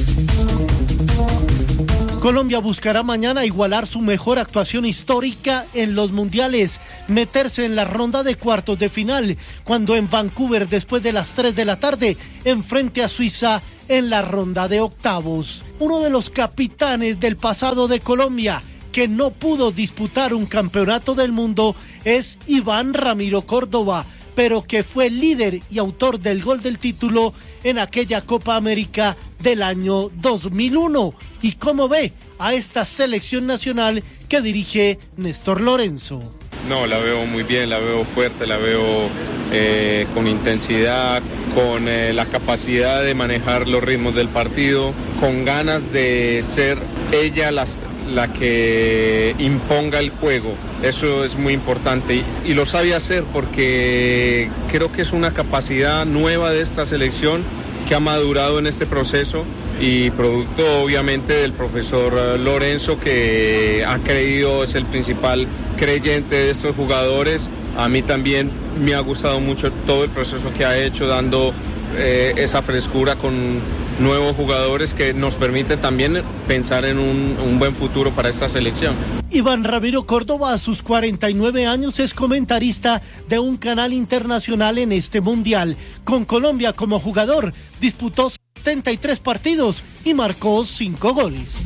Colombia buscará mañana igualar su mejor actuación histórica en los mundiales, meterse en la ronda de cuartos de final, cuando en Vancouver, después de las tres de la tarde, enfrente a Suiza en la ronda de octavos. Uno de los capitanes del pasado de Colombia, que no pudo disputar un campeonato del mundo, es Iván Ramiro Córdoba, pero que fue líder y autor del gol del título en aquella Copa América del año dos mil uno. ¿Y cómo ve a esta selección nacional que dirige Néstor Lorenzo? No, la veo muy bien, la veo fuerte, la veo eh, con intensidad, con eh, la capacidad de manejar los ritmos del partido, con ganas de ser ella las, la que imponga el juego. Eso es muy importante y, y lo sabe hacer, porque creo que es una capacidad nueva de esta selección que ha madurado en este proceso, y producto obviamente del profesor Lorenzo, que ha creído, es el principal creyente de estos jugadores. A mí también me ha gustado mucho todo el proceso que ha hecho, dando eh, esa frescura con nuevos jugadores que nos permite también pensar en un, un buen futuro para esta selección. Iván Ramiro Córdoba, a sus cuarenta y nueve años, es comentarista de un canal internacional en este mundial. Con Colombia como jugador, disputó setenta y tres partidos y marcó cinco goles.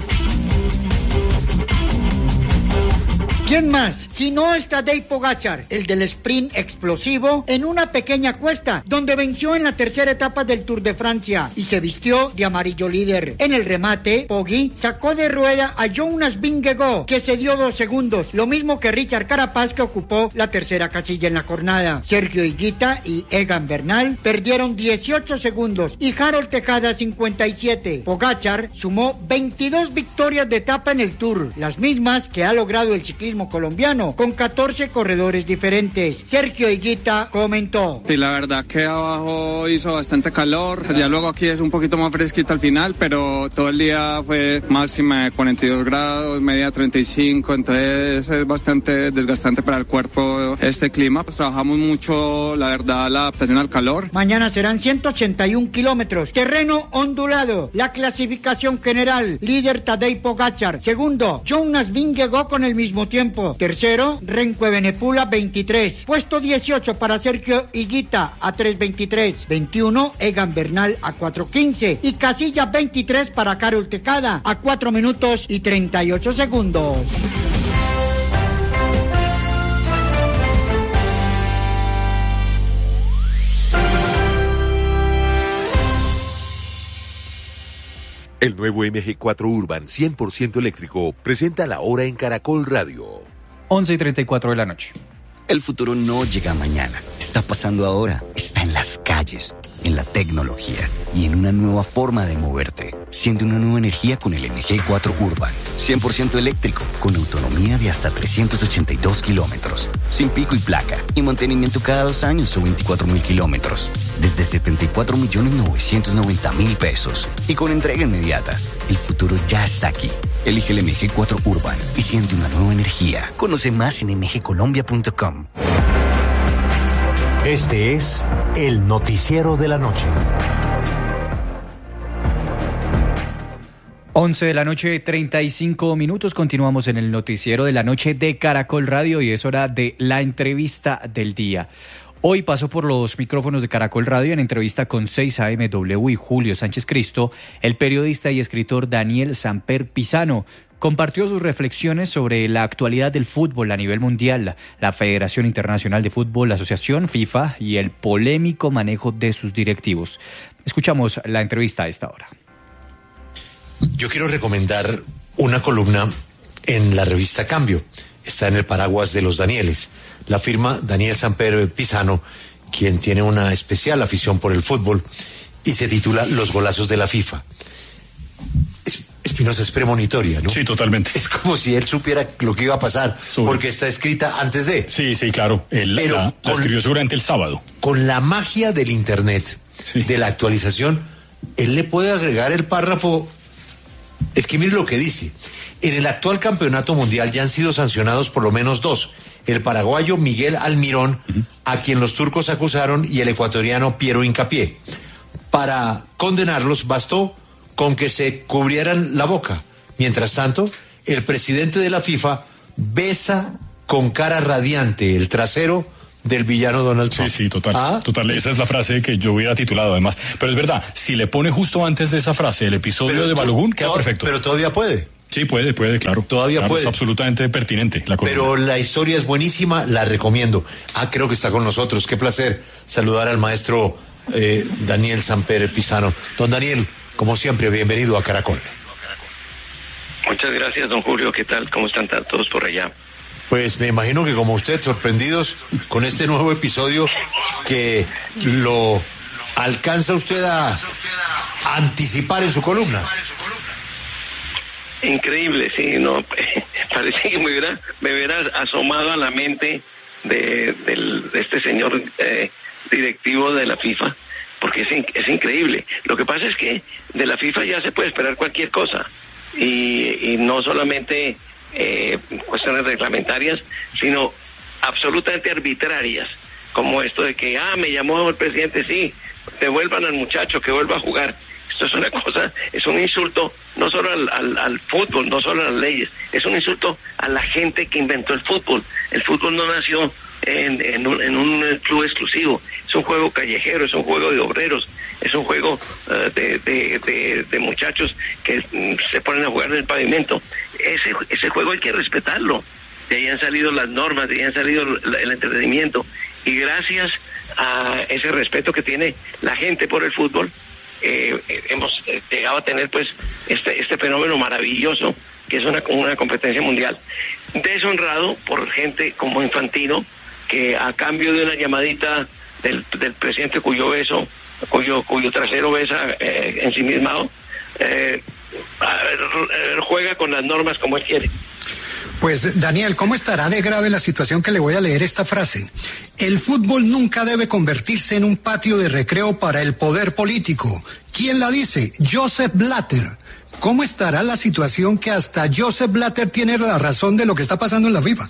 ¿Quién más? Si no es Tadej Pogačar, el del sprint explosivo, en una pequeña cuesta, donde venció en la tercera etapa del Tour de Francia y se vistió de amarillo líder. En el remate, Poggi sacó de rueda a Jonas Vingegaard, que se dio dos segundos, lo mismo que Richard Carapaz, que ocupó la tercera casilla en la jornada. Sergio Higuita y Egan Bernal perdieron dieciocho segundos y Harold Tejada cincuenta y siete. Pogačar sumó veintidós victorias de etapa en el Tour, las mismas que ha logrado el ciclismo colombiano, con catorce corredores diferentes. Sergio Higuita comentó: sí, la verdad que abajo hizo bastante calor, ya luego aquí es un poquito más fresquito al final, pero todo el día fue máxima de cuarenta y dos grados, media treinta y cinco, entonces es bastante desgastante para el cuerpo este clima. Pues trabajamos mucho, la verdad, la adaptación al calor. Mañana serán ciento ochenta y un kilómetros, terreno ondulado. La clasificación general: líder Tadej Pogačar, segundo Jonas Vingegaard con el mismo tiempo, tercero Renko Evenepoel veintitrés, puesto dieciocho para Sergio Higuita a tres veintitrés, veintiuno Egan Bernal a cuatro quince y casilla veintitrés para Harold Tejada a cuatro minutos y treinta y ocho segundos. El nuevo M G cuatro Urban cien por ciento eléctrico presenta la hora en Caracol Radio. once y treinta y cuatro de la noche. El futuro no llega mañana, está pasando ahora, está en las calles, en la tecnología y en una nueva forma de moverte. Siente una nueva energía con el M G cuatro Urban, cien por ciento eléctrico, con autonomía de hasta trescientos ochenta y dos kilómetros, sin pico y placa, y mantenimiento cada dos años o veinticuatro mil kilómetros, desde setenta y cuatro millones novecientos noventa mil pesos, y con entrega inmediata. El futuro ya está aquí. Elige el M G cuatro Urban y siente una nueva energía. Conoce más en m g colombia punto com. Este es el noticiero de la noche. once de la noche, treinta y cinco minutos. Continuamos en el noticiero de la noche de Caracol Radio y es hora de la entrevista del día. Hoy pasó por los micrófonos de Caracol Radio en entrevista con seis A M W y Julio Sánchez Cristo, el periodista y escritor Daniel Samper Pisano. Compartió sus reflexiones sobre la actualidad del fútbol a nivel mundial, la Federación Internacional de Fútbol, la Asociación FIFA y el polémico manejo de sus directivos. Escuchamos la entrevista a esta hora. Yo quiero recomendar una columna en la revista Cambio. Está en el paraguas de los Danieles. La firma Daniel Samper Pisano, quien tiene una especial afición por el fútbol, y se titula Los golazos de la FIFA. Espinosa, es premonitoria, ¿no? Sí, totalmente. Es como si él supiera lo que iba a pasar, Sobre. porque está escrita antes de. Sí, sí, claro. Él Pero la, la escribió seguramente el sábado. Con la magia del Internet, sí. de la actualización, él le puede agregar el párrafo. Es que mire lo que dice. En el actual campeonato mundial ya han sido sancionados por lo menos dos. El paraguayo Miguel Almirón, uh-huh. a quien los turcos acusaron, y el ecuatoriano Piero Hincapié. Para condenarlos bastó con que se cubrieran la boca. Mientras tanto, el presidente de la FIFA besa con cara radiante el trasero del villano Donald Trump. Sí, sí, total, ¿Ah? total. Esa es la frase que yo hubiera titulado además. Pero es verdad, si le pone justo antes de esa frase el episodio pero de Balogun, queda perfecto. Pero todavía puede. Sí, puede, puede, claro. Todavía claro, puede. Es absolutamente pertinente la cosa. Pero la historia es buenísima, la recomiendo. Ah, creo que está con nosotros. Qué placer saludar al maestro eh, Daniel Samper Pisano. Don Daniel, como siempre, bienvenido a Caracol. Muchas gracias, don Julio. ¿Qué tal? ¿Cómo están todos por allá? Pues me imagino que como usted, sorprendidos con este nuevo episodio que lo alcanza usted a anticipar en su columna. Increíble, sí, no, parece que me hubiera, me hubiera asomado a la mente de, de, de este señor eh, directivo de la FIFA, porque es, es increíble. Lo que pasa es que de la FIFA ya se puede esperar cualquier cosa, y, y no solamente eh, cuestiones reglamentarias, sino absolutamente arbitrarias, como esto de que, ah, me llamó el presidente, sí, devuelvan al muchacho, que vuelva a jugar. Esto es una cosa, es un insulto no solo al, al, al fútbol, no solo a las leyes, es un insulto a la gente que inventó el fútbol. El fútbol no nació en, en, un, en un club exclusivo, es un juego callejero, es un juego de obreros, es un juego uh, de, de, de, de muchachos que um, se ponen a jugar en el pavimento. Ese, ese juego hay que respetarlo. De ahí han salido las normas, de ahí han salido el, el entretenimiento, y gracias a ese respeto que tiene la gente por el fútbol, Eh, eh, hemos eh, llegado a tener pues este este fenómeno maravilloso que es una, una competencia mundial, deshonrado por gente como Infantino, que a cambio de una llamadita del, del presidente cuyo beso, cuyo cuyo trasero besa eh, en sí mismo, eh, juega con las normas como él quiere. Pues, Daniel, ¿cómo estará de grave la situación que le voy a leer esta frase? El fútbol nunca debe convertirse en un patio de recreo para el poder político. ¿Quién la dice? Joseph Blatter. ¿Cómo estará la situación que hasta Joseph Blatter tiene la razón de lo que está pasando en la FIFA?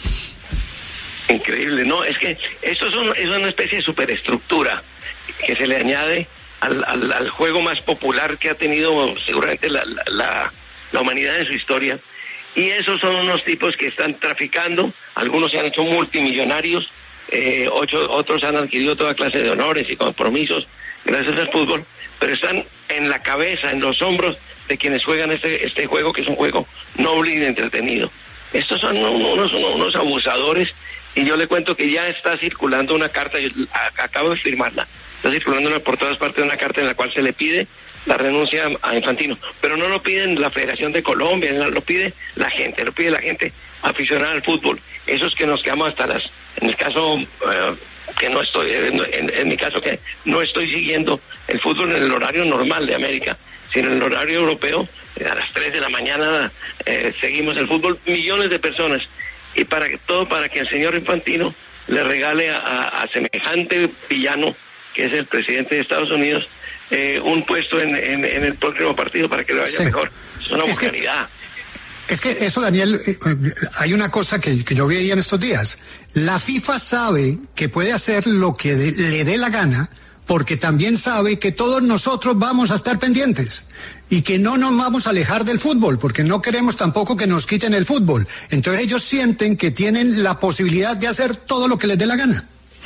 Increíble, no, es que esto es, un, es una especie de superestructura que se le añade al, al, al juego más popular que ha tenido seguramente la, la, la humanidad en su historia. Y esos son unos tipos que están traficando, algunos se han hecho multimillonarios, eh, ocho, otros han adquirido toda clase de honores y compromisos gracias al fútbol, pero están en la cabeza, en los hombros de quienes juegan este este juego, que es un juego noble y entretenido. Estos son unos, unos, unos abusadores, y yo le cuento que ya está circulando una carta, yo acabo de firmarla, está circulando una, por todas partes una carta en la cual se le pide la renuncia a Infantino, pero no lo piden la Federación de Colombia, lo pide la gente, lo pide la gente aficionada al fútbol, esos que nos quedamos hasta las, en el caso uh, que no estoy, en, en, en mi caso que no estoy siguiendo el fútbol en el horario normal de América, sino en el horario europeo, a las tres de la mañana eh, seguimos el fútbol, millones de personas, y para que todo para que el señor Infantino le regale a, a, a semejante villano que es el presidente de Estados Unidos, Eh, un puesto en, en, en el próximo partido para que le vaya sí. mejor. Es una vulgaridad. Es que, es que eso, Daniel, eh, hay una cosa que, que yo veía en estos días. La FIFA sabe que puede hacer lo que de, le dé la gana, porque también sabe que todos nosotros vamos a estar pendientes y que no nos vamos a alejar del fútbol, porque no queremos tampoco que nos quiten el fútbol. Entonces ellos sienten que tienen la posibilidad de hacer todo lo que les dé la gana.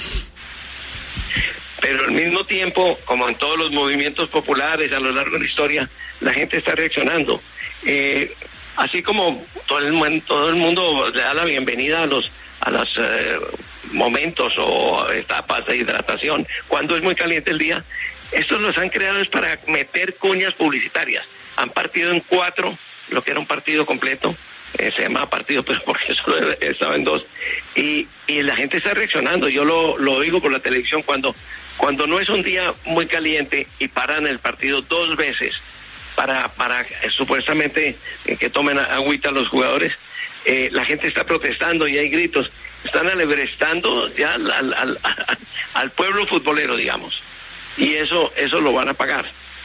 Pero al mismo tiempo, como en todos los movimientos populares a lo largo de la historia, la gente está reaccionando. Eh, así como todo el, todo el mundo le da la bienvenida a los a los eh, momentos o etapas de hidratación, cuando es muy caliente el día, estos los han creado es para meter cuñas publicitarias. Han partido en cuatro, lo que era un partido completo, eh, se llamaba partido, pero porque solo estaba en dos, y, y la gente está reaccionando. Yo lo, lo oigo por la televisión cuando, cuando no es un día muy caliente y paran el partido dos veces para, para eh, supuestamente eh, que tomen agüita los jugadores. Eh, la gente está protestando y hay gritos, están alebrestando ya al, al, al, al pueblo futbolero, digamos, y eso eso lo van a pagar.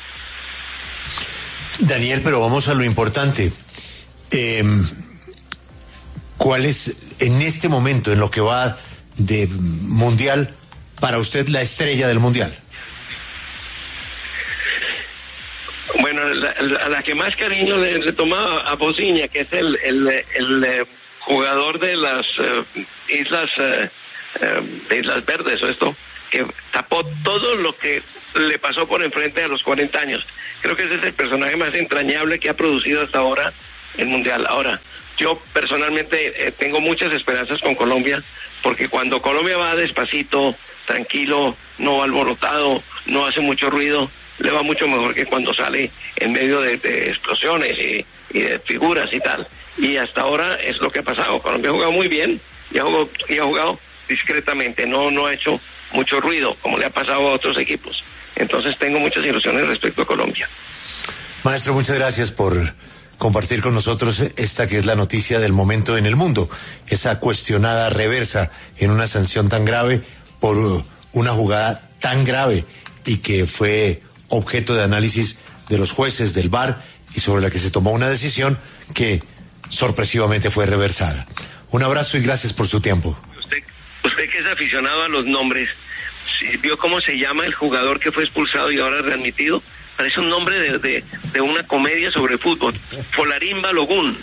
Daniel, pero vamos a lo importante. Eh, ¿Cuál es en este momento, en lo que va de mundial, para usted la estrella del mundial? Bueno, la, la, la que más cariño le, le tomaba a Bociña, que es el, el, el, el jugador de las uh, islas uh, uh, de Islas Verdes, o esto, que tapó todo lo que le pasó por enfrente a los cuarenta años. Creo que ese es el personaje más entrañable que ha producido hasta ahora el mundial. Ahora, yo personalmente eh, tengo muchas esperanzas con Colombia, porque cuando Colombia va despacito, tranquilo, no alborotado, no hace mucho ruido, le va mucho mejor que cuando sale en medio de, de explosiones y, y de figuras y tal. Y hasta ahora es lo que ha pasado. Colombia ha jugado muy bien y ha jugado, y ha jugado discretamente, no, no ha hecho mucho ruido, como le ha pasado a otros equipos. Entonces tengo muchas ilusiones respecto a Colombia. Maestro, muchas gracias por compartir con nosotros esta que es la noticia del momento en el mundo, esa cuestionada reversa en una sanción tan grave por una jugada tan grave y que fue objeto de análisis de los jueces del V A R y sobre la que se tomó una decisión que sorpresivamente fue reversada. Un abrazo y gracias por su tiempo. Usted, usted que es aficionado a los nombres, ¿vio cómo se llama el jugador que fue expulsado y ahora readmitido? Parece un nombre de, de, de una comedia sobre fútbol. Folarín Balogun.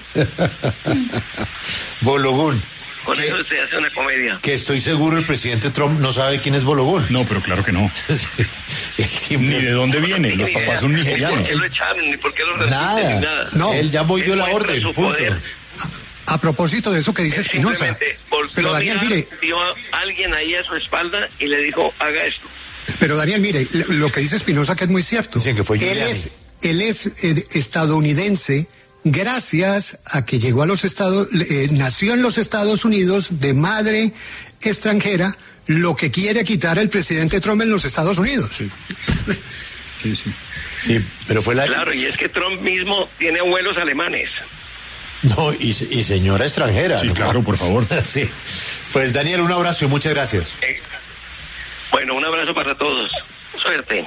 Balogun. Con que, eso se hace una comedia. Que estoy seguro el presidente Trump no sabe quién es Balogun. No, pero claro que no. Ni de dónde viene, los papás son nigerianos. ¿Por qué lo echaron? Ni por qué lo nada. Ni nada. No, él llamó y dio la orden, punto. Poder. A propósito de eso que dice Espinosa, pero Daniel, mire, vio a alguien ahí a su espalda y le dijo, haga esto. Pero Daniel, mire, lo que dice Espinosa que es muy cierto. Dicen que fue él es, él es eh, estadounidense gracias a que llegó a los Estados, eh, nació en los Estados Unidos de madre extranjera, lo que quiere quitar el presidente Trump en los Estados Unidos. Sí, sí, sí. Sí, pero fue la... Claro, y es que Trump mismo tiene abuelos alemanes. No, y, y señora extranjera. Sí, ¿no? claro, por favor. Sí. Pues Daniel, un abrazo y muchas gracias. Eh, bueno, un abrazo para todos. Suerte.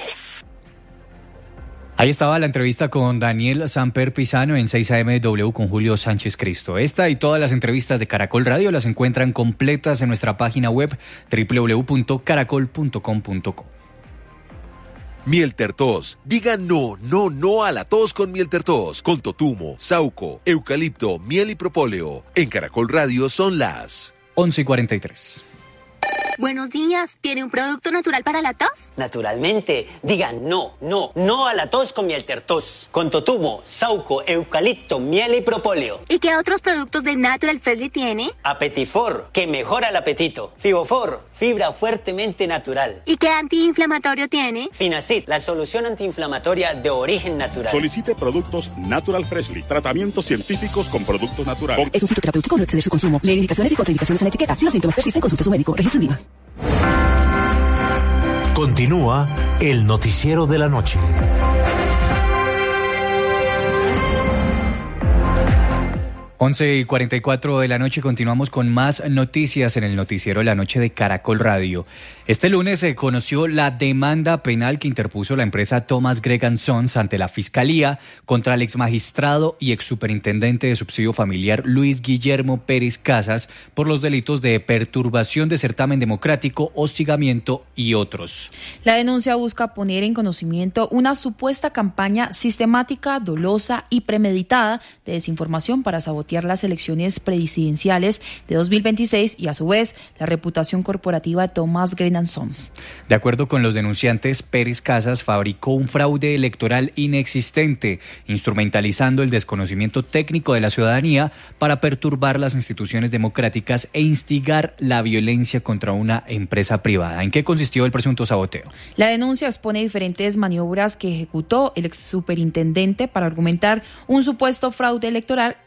Ahí estaba la entrevista con Daniel Samper Pisano en seis A M W con Julio Sánchez Cristo. Esta y todas las entrevistas de Caracol Radio las encuentran completas en nuestra página web doble u doble u doble u punto caracol punto com punto co. Mieltertos. Diga no, no, no a la tos con Mieltertos. Con totumo, sauco, eucalipto, miel y propóleo. En Caracol Radio son las once y cuarenta y tres. Buenos días, ¿tiene un producto natural para la tos? Naturalmente, digan no, no, no a la tos con Mieltertos. Con totumo, sauco, eucalipto, miel y propóleo. ¿Y qué otros productos de Natural Freshly tiene? Apetifor, que mejora el apetito. Fibofor, fibra fuertemente natural. ¿Y qué antiinflamatorio tiene? Finacid, la solución antiinflamatoria de origen natural. Solicite productos Natural Freshly, tratamientos científicos con productos naturales. Es un fitoterapéutico, no exceder su consumo. Lee indicaciones y contraindicaciones en la etiqueta. Si los síntomas persisten, consulte a su médico. Registro en IVA. Continúa el noticiero de la noche. once y cuarenta y cuatro de la noche, continuamos con más noticias en el noticiero de la noche de Caracol Radio. Este lunes se conoció la demanda penal que interpuso la empresa Thomas Gregg Sons ante la Fiscalía contra el exmagistrado y exsuperintendente de subsidio familiar Luis Guillermo Pérez Casas por los delitos de perturbación de certamen democrático, hostigamiento y otros. La denuncia busca poner en conocimiento una supuesta campaña sistemática, dolosa y premeditada de desinformación para sabotear las elecciones presidenciales de dos mil veintiséis y a su vez la reputación corporativa de Thomas Gregg Sons. De acuerdo con los denunciantes, Pérez Casas fabricó un fraude electoral inexistente, instrumentalizando el desconocimiento técnico de la ciudadanía para perturbar las instituciones democráticas e instigar la violencia contra una empresa privada. ¿En qué consistió el presunto saboteo? La denuncia expone diferentes maniobras que ejecutó el ex superintendente para argumentar un supuesto fraude electoral y presunto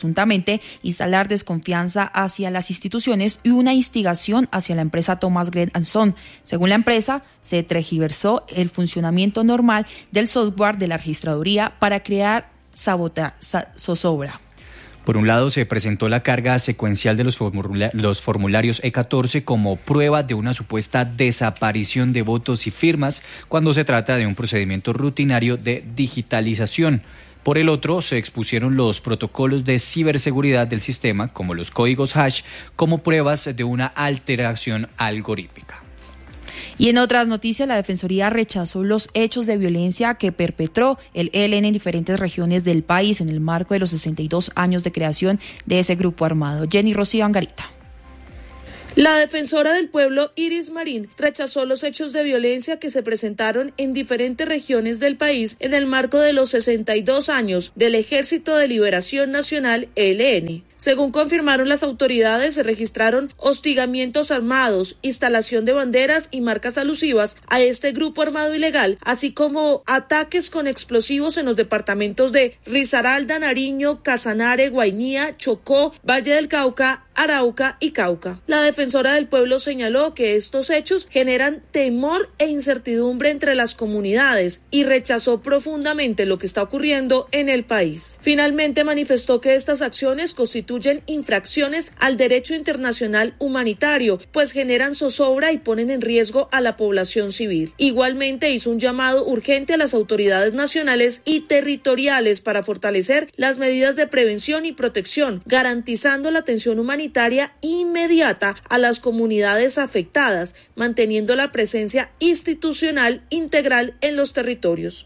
presuntamente instalar desconfianza hacia las instituciones y una instigación hacia la empresa Thomas Gren and Son. Según la empresa, se tergiversó el funcionamiento normal del software de la registraduría para crear sabota, sa, zozobra. Por un lado, se presentó la carga secuencial de los, formula- los formularios E catorce como prueba de una supuesta desaparición de votos y firmas cuando se trata de un procedimiento rutinario de digitalización. Por el otro, se expusieron los protocolos de ciberseguridad del sistema, como los códigos hash, como pruebas de una alteración algorítmica. Y en otras noticias, la Defensoría rechazó los hechos de violencia que perpetró el E L N en diferentes regiones del país en el marco de los sesenta y dos años de creación de ese grupo armado. Jenny Rocío Angarita. La defensora del pueblo, Iris Marín, rechazó los hechos de violencia que se presentaron en diferentes regiones del país en el marco de los sesenta y dos años del Ejército de Liberación Nacional, E L N. Según confirmaron las autoridades, se registraron hostigamientos armados, instalación de banderas y marcas alusivas a este grupo armado ilegal, así como ataques con explosivos en los departamentos de Risaralda, Nariño, Casanare, Guainía, Chocó, Valle del Cauca, Arauca y Cauca. La defensora del pueblo señaló que estos hechos generan temor e incertidumbre entre las comunidades y rechazó profundamente lo que está ocurriendo en el país. Finalmente manifestó que estas acciones constituyen infracciones al derecho internacional humanitario, pues generan zozobra y ponen en riesgo a la población civil. Igualmente hizo un llamado urgente a las autoridades nacionales y territoriales para fortalecer las medidas de prevención y protección, garantizando la atención humanitaria inmediata a las comunidades afectadas, manteniendo la presencia institucional integral en los territorios.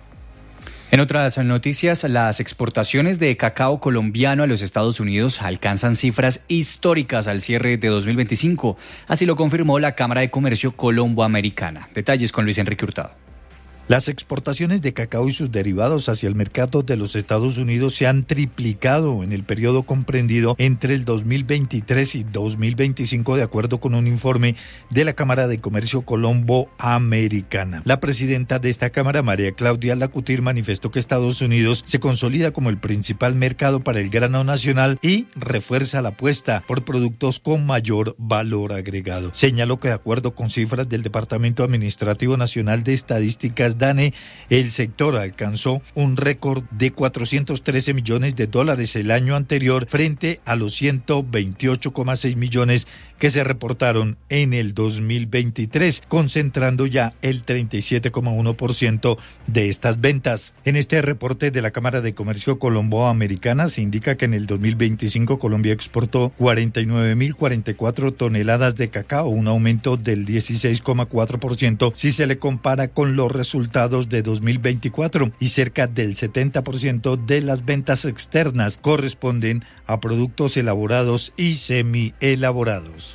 En otras noticias, las exportaciones de cacao colombiano a los Estados Unidos alcanzan cifras históricas al cierre de dos mil veinticinco. Así lo confirmó la Cámara de Comercio Colombo-Americana. Detalles con Luis Enrique Hurtado. Las exportaciones de cacao y sus derivados hacia el mercado de los Estados Unidos se han triplicado en el periodo comprendido entre el dos mil veintitrés y dos mil veinticinco, de acuerdo con un informe de la Cámara de Comercio Colombo-Americana. La presidenta de esta Cámara, María Claudia Lacutir, manifestó que Estados Unidos se consolida como el principal mercado para el grano nacional y refuerza la apuesta por productos con mayor valor agregado. Señaló que, de acuerdo con cifras del Departamento Administrativo Nacional de Estadísticas, DANE, el sector alcanzó un récord de cuatrocientos trece millones de dólares el año anterior frente a los ciento veintiocho coma seis millones que se reportaron en el dos mil veintitrés, concentrando ya el treinta y siete coma uno por ciento de estas ventas. En este reporte de la Cámara de Comercio Colombo-Americana se indica que en el dos mil veinticinco Colombia exportó cuarenta y nueve mil cuarenta y cuatro toneladas de cacao, un aumento del dieciséis coma cuatro por ciento si se le compara con los resultados de dos mil veinticuatro, y cerca del setenta por ciento de las ventas externas corresponden a productos elaborados y semi-elaborados.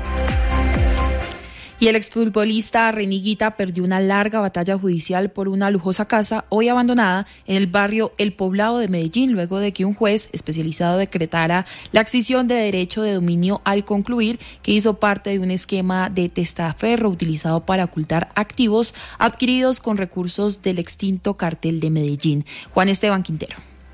Y el exfutbolista René Higuita perdió una larga batalla judicial por una lujosa casa hoy abandonada en el barrio El Poblado de Medellín, luego de que un juez especializado decretara la adquisición de derecho de dominio al concluir que hizo parte de un esquema de testaferro utilizado para ocultar activos adquiridos con recursos del extinto cartel de Medellín. Juan Esteban Quintero.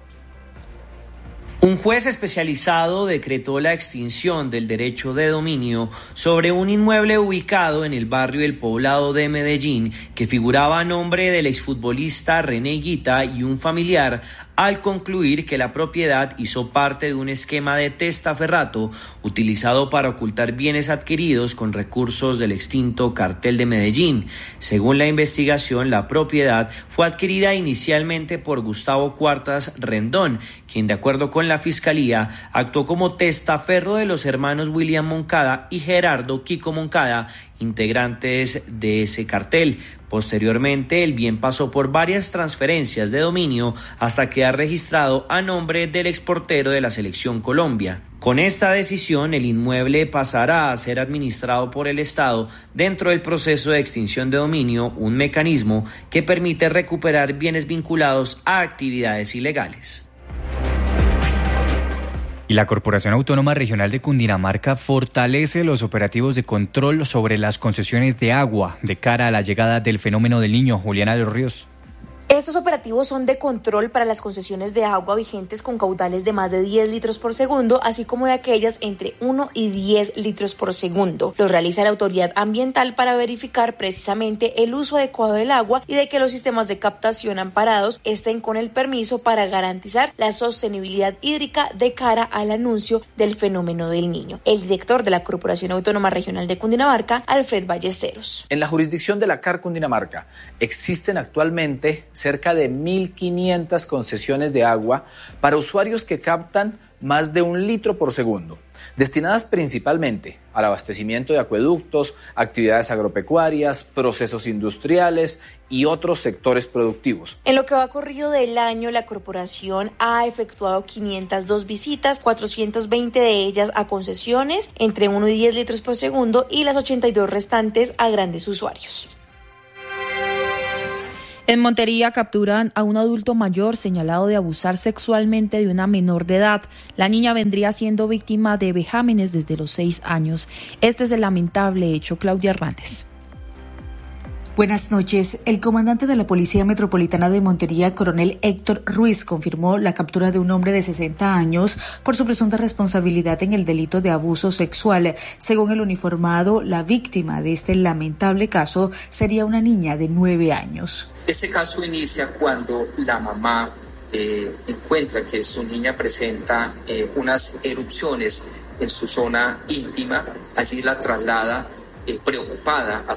Un juez especializado decretó la extinción del derecho de dominio sobre un inmueble ubicado en el barrio El Poblado de Medellín que figuraba a nombre del exfutbolista René Higuita y un familiar, al concluir que la propiedad hizo parte de un esquema de testaferrato utilizado para ocultar bienes adquiridos con recursos del extinto cartel de Medellín. Según la investigación, la propiedad fue adquirida inicialmente por Gustavo Cuartas Rendón, quien, de acuerdo con la Fiscalía, actuó como testaferro de los hermanos William Moncada y Gerardo Kiko Moncada, integrantes de ese cartel. Posteriormente, el bien pasó por varias transferencias de dominio hasta quedar registrado a nombre del exportero de la Selección Colombia. Con esta decisión, el inmueble pasará a ser administrado por el Estado dentro del proceso de extinción de dominio, un mecanismo que permite recuperar bienes vinculados a actividades ilegales. Y la Corporación Autónoma Regional de Cundinamarca fortalece los operativos de control sobre las concesiones de agua de cara a la llegada del fenómeno del Niño. Juliana de los Ríos. Estos operativos son de control para las concesiones de agua vigentes con caudales de más de diez litros por segundo, así como de aquellas entre uno y diez litros por segundo. Los realiza la autoridad ambiental para verificar precisamente el uso adecuado del agua y de que los sistemas de captación amparados estén con el permiso para garantizar la sostenibilidad hídrica de cara al anuncio del fenómeno del Niño. El director de la Corporación Autónoma Regional de Cundinamarca, Alfred Ballesteros. En la jurisdicción de la C A R Cundinamarca existen actualmente cerca de mil quinientas concesiones de agua para usuarios que captan más de un litro por segundo, destinadas principalmente al abastecimiento de acueductos, actividades agropecuarias, procesos industriales y otros sectores productivos. En lo que va corrido del año, la corporación ha efectuado quinientas dos visitas, cuatrocientas veinte de ellas a concesiones entre uno y diez litros por segundo y las ochenta y dos restantes a grandes usuarios. En Montería capturan a un adulto mayor señalado de abusar sexualmente de una menor de edad. La niña vendría siendo víctima de vejámenes desde los seis años. Este es el lamentable hecho. Claudia Hernández. Buenas noches. El comandante de la Policía Metropolitana de Montería, coronel Héctor Ruiz, confirmó la captura de un hombre de sesenta años por su presunta responsabilidad en el delito de abuso sexual. Según el uniformado, la víctima de este lamentable caso sería una niña de nueve años. Este caso inicia cuando la mamá eh, encuentra que su niña presenta eh, unas erupciones en su zona íntima. Allí la traslada eh, preocupada a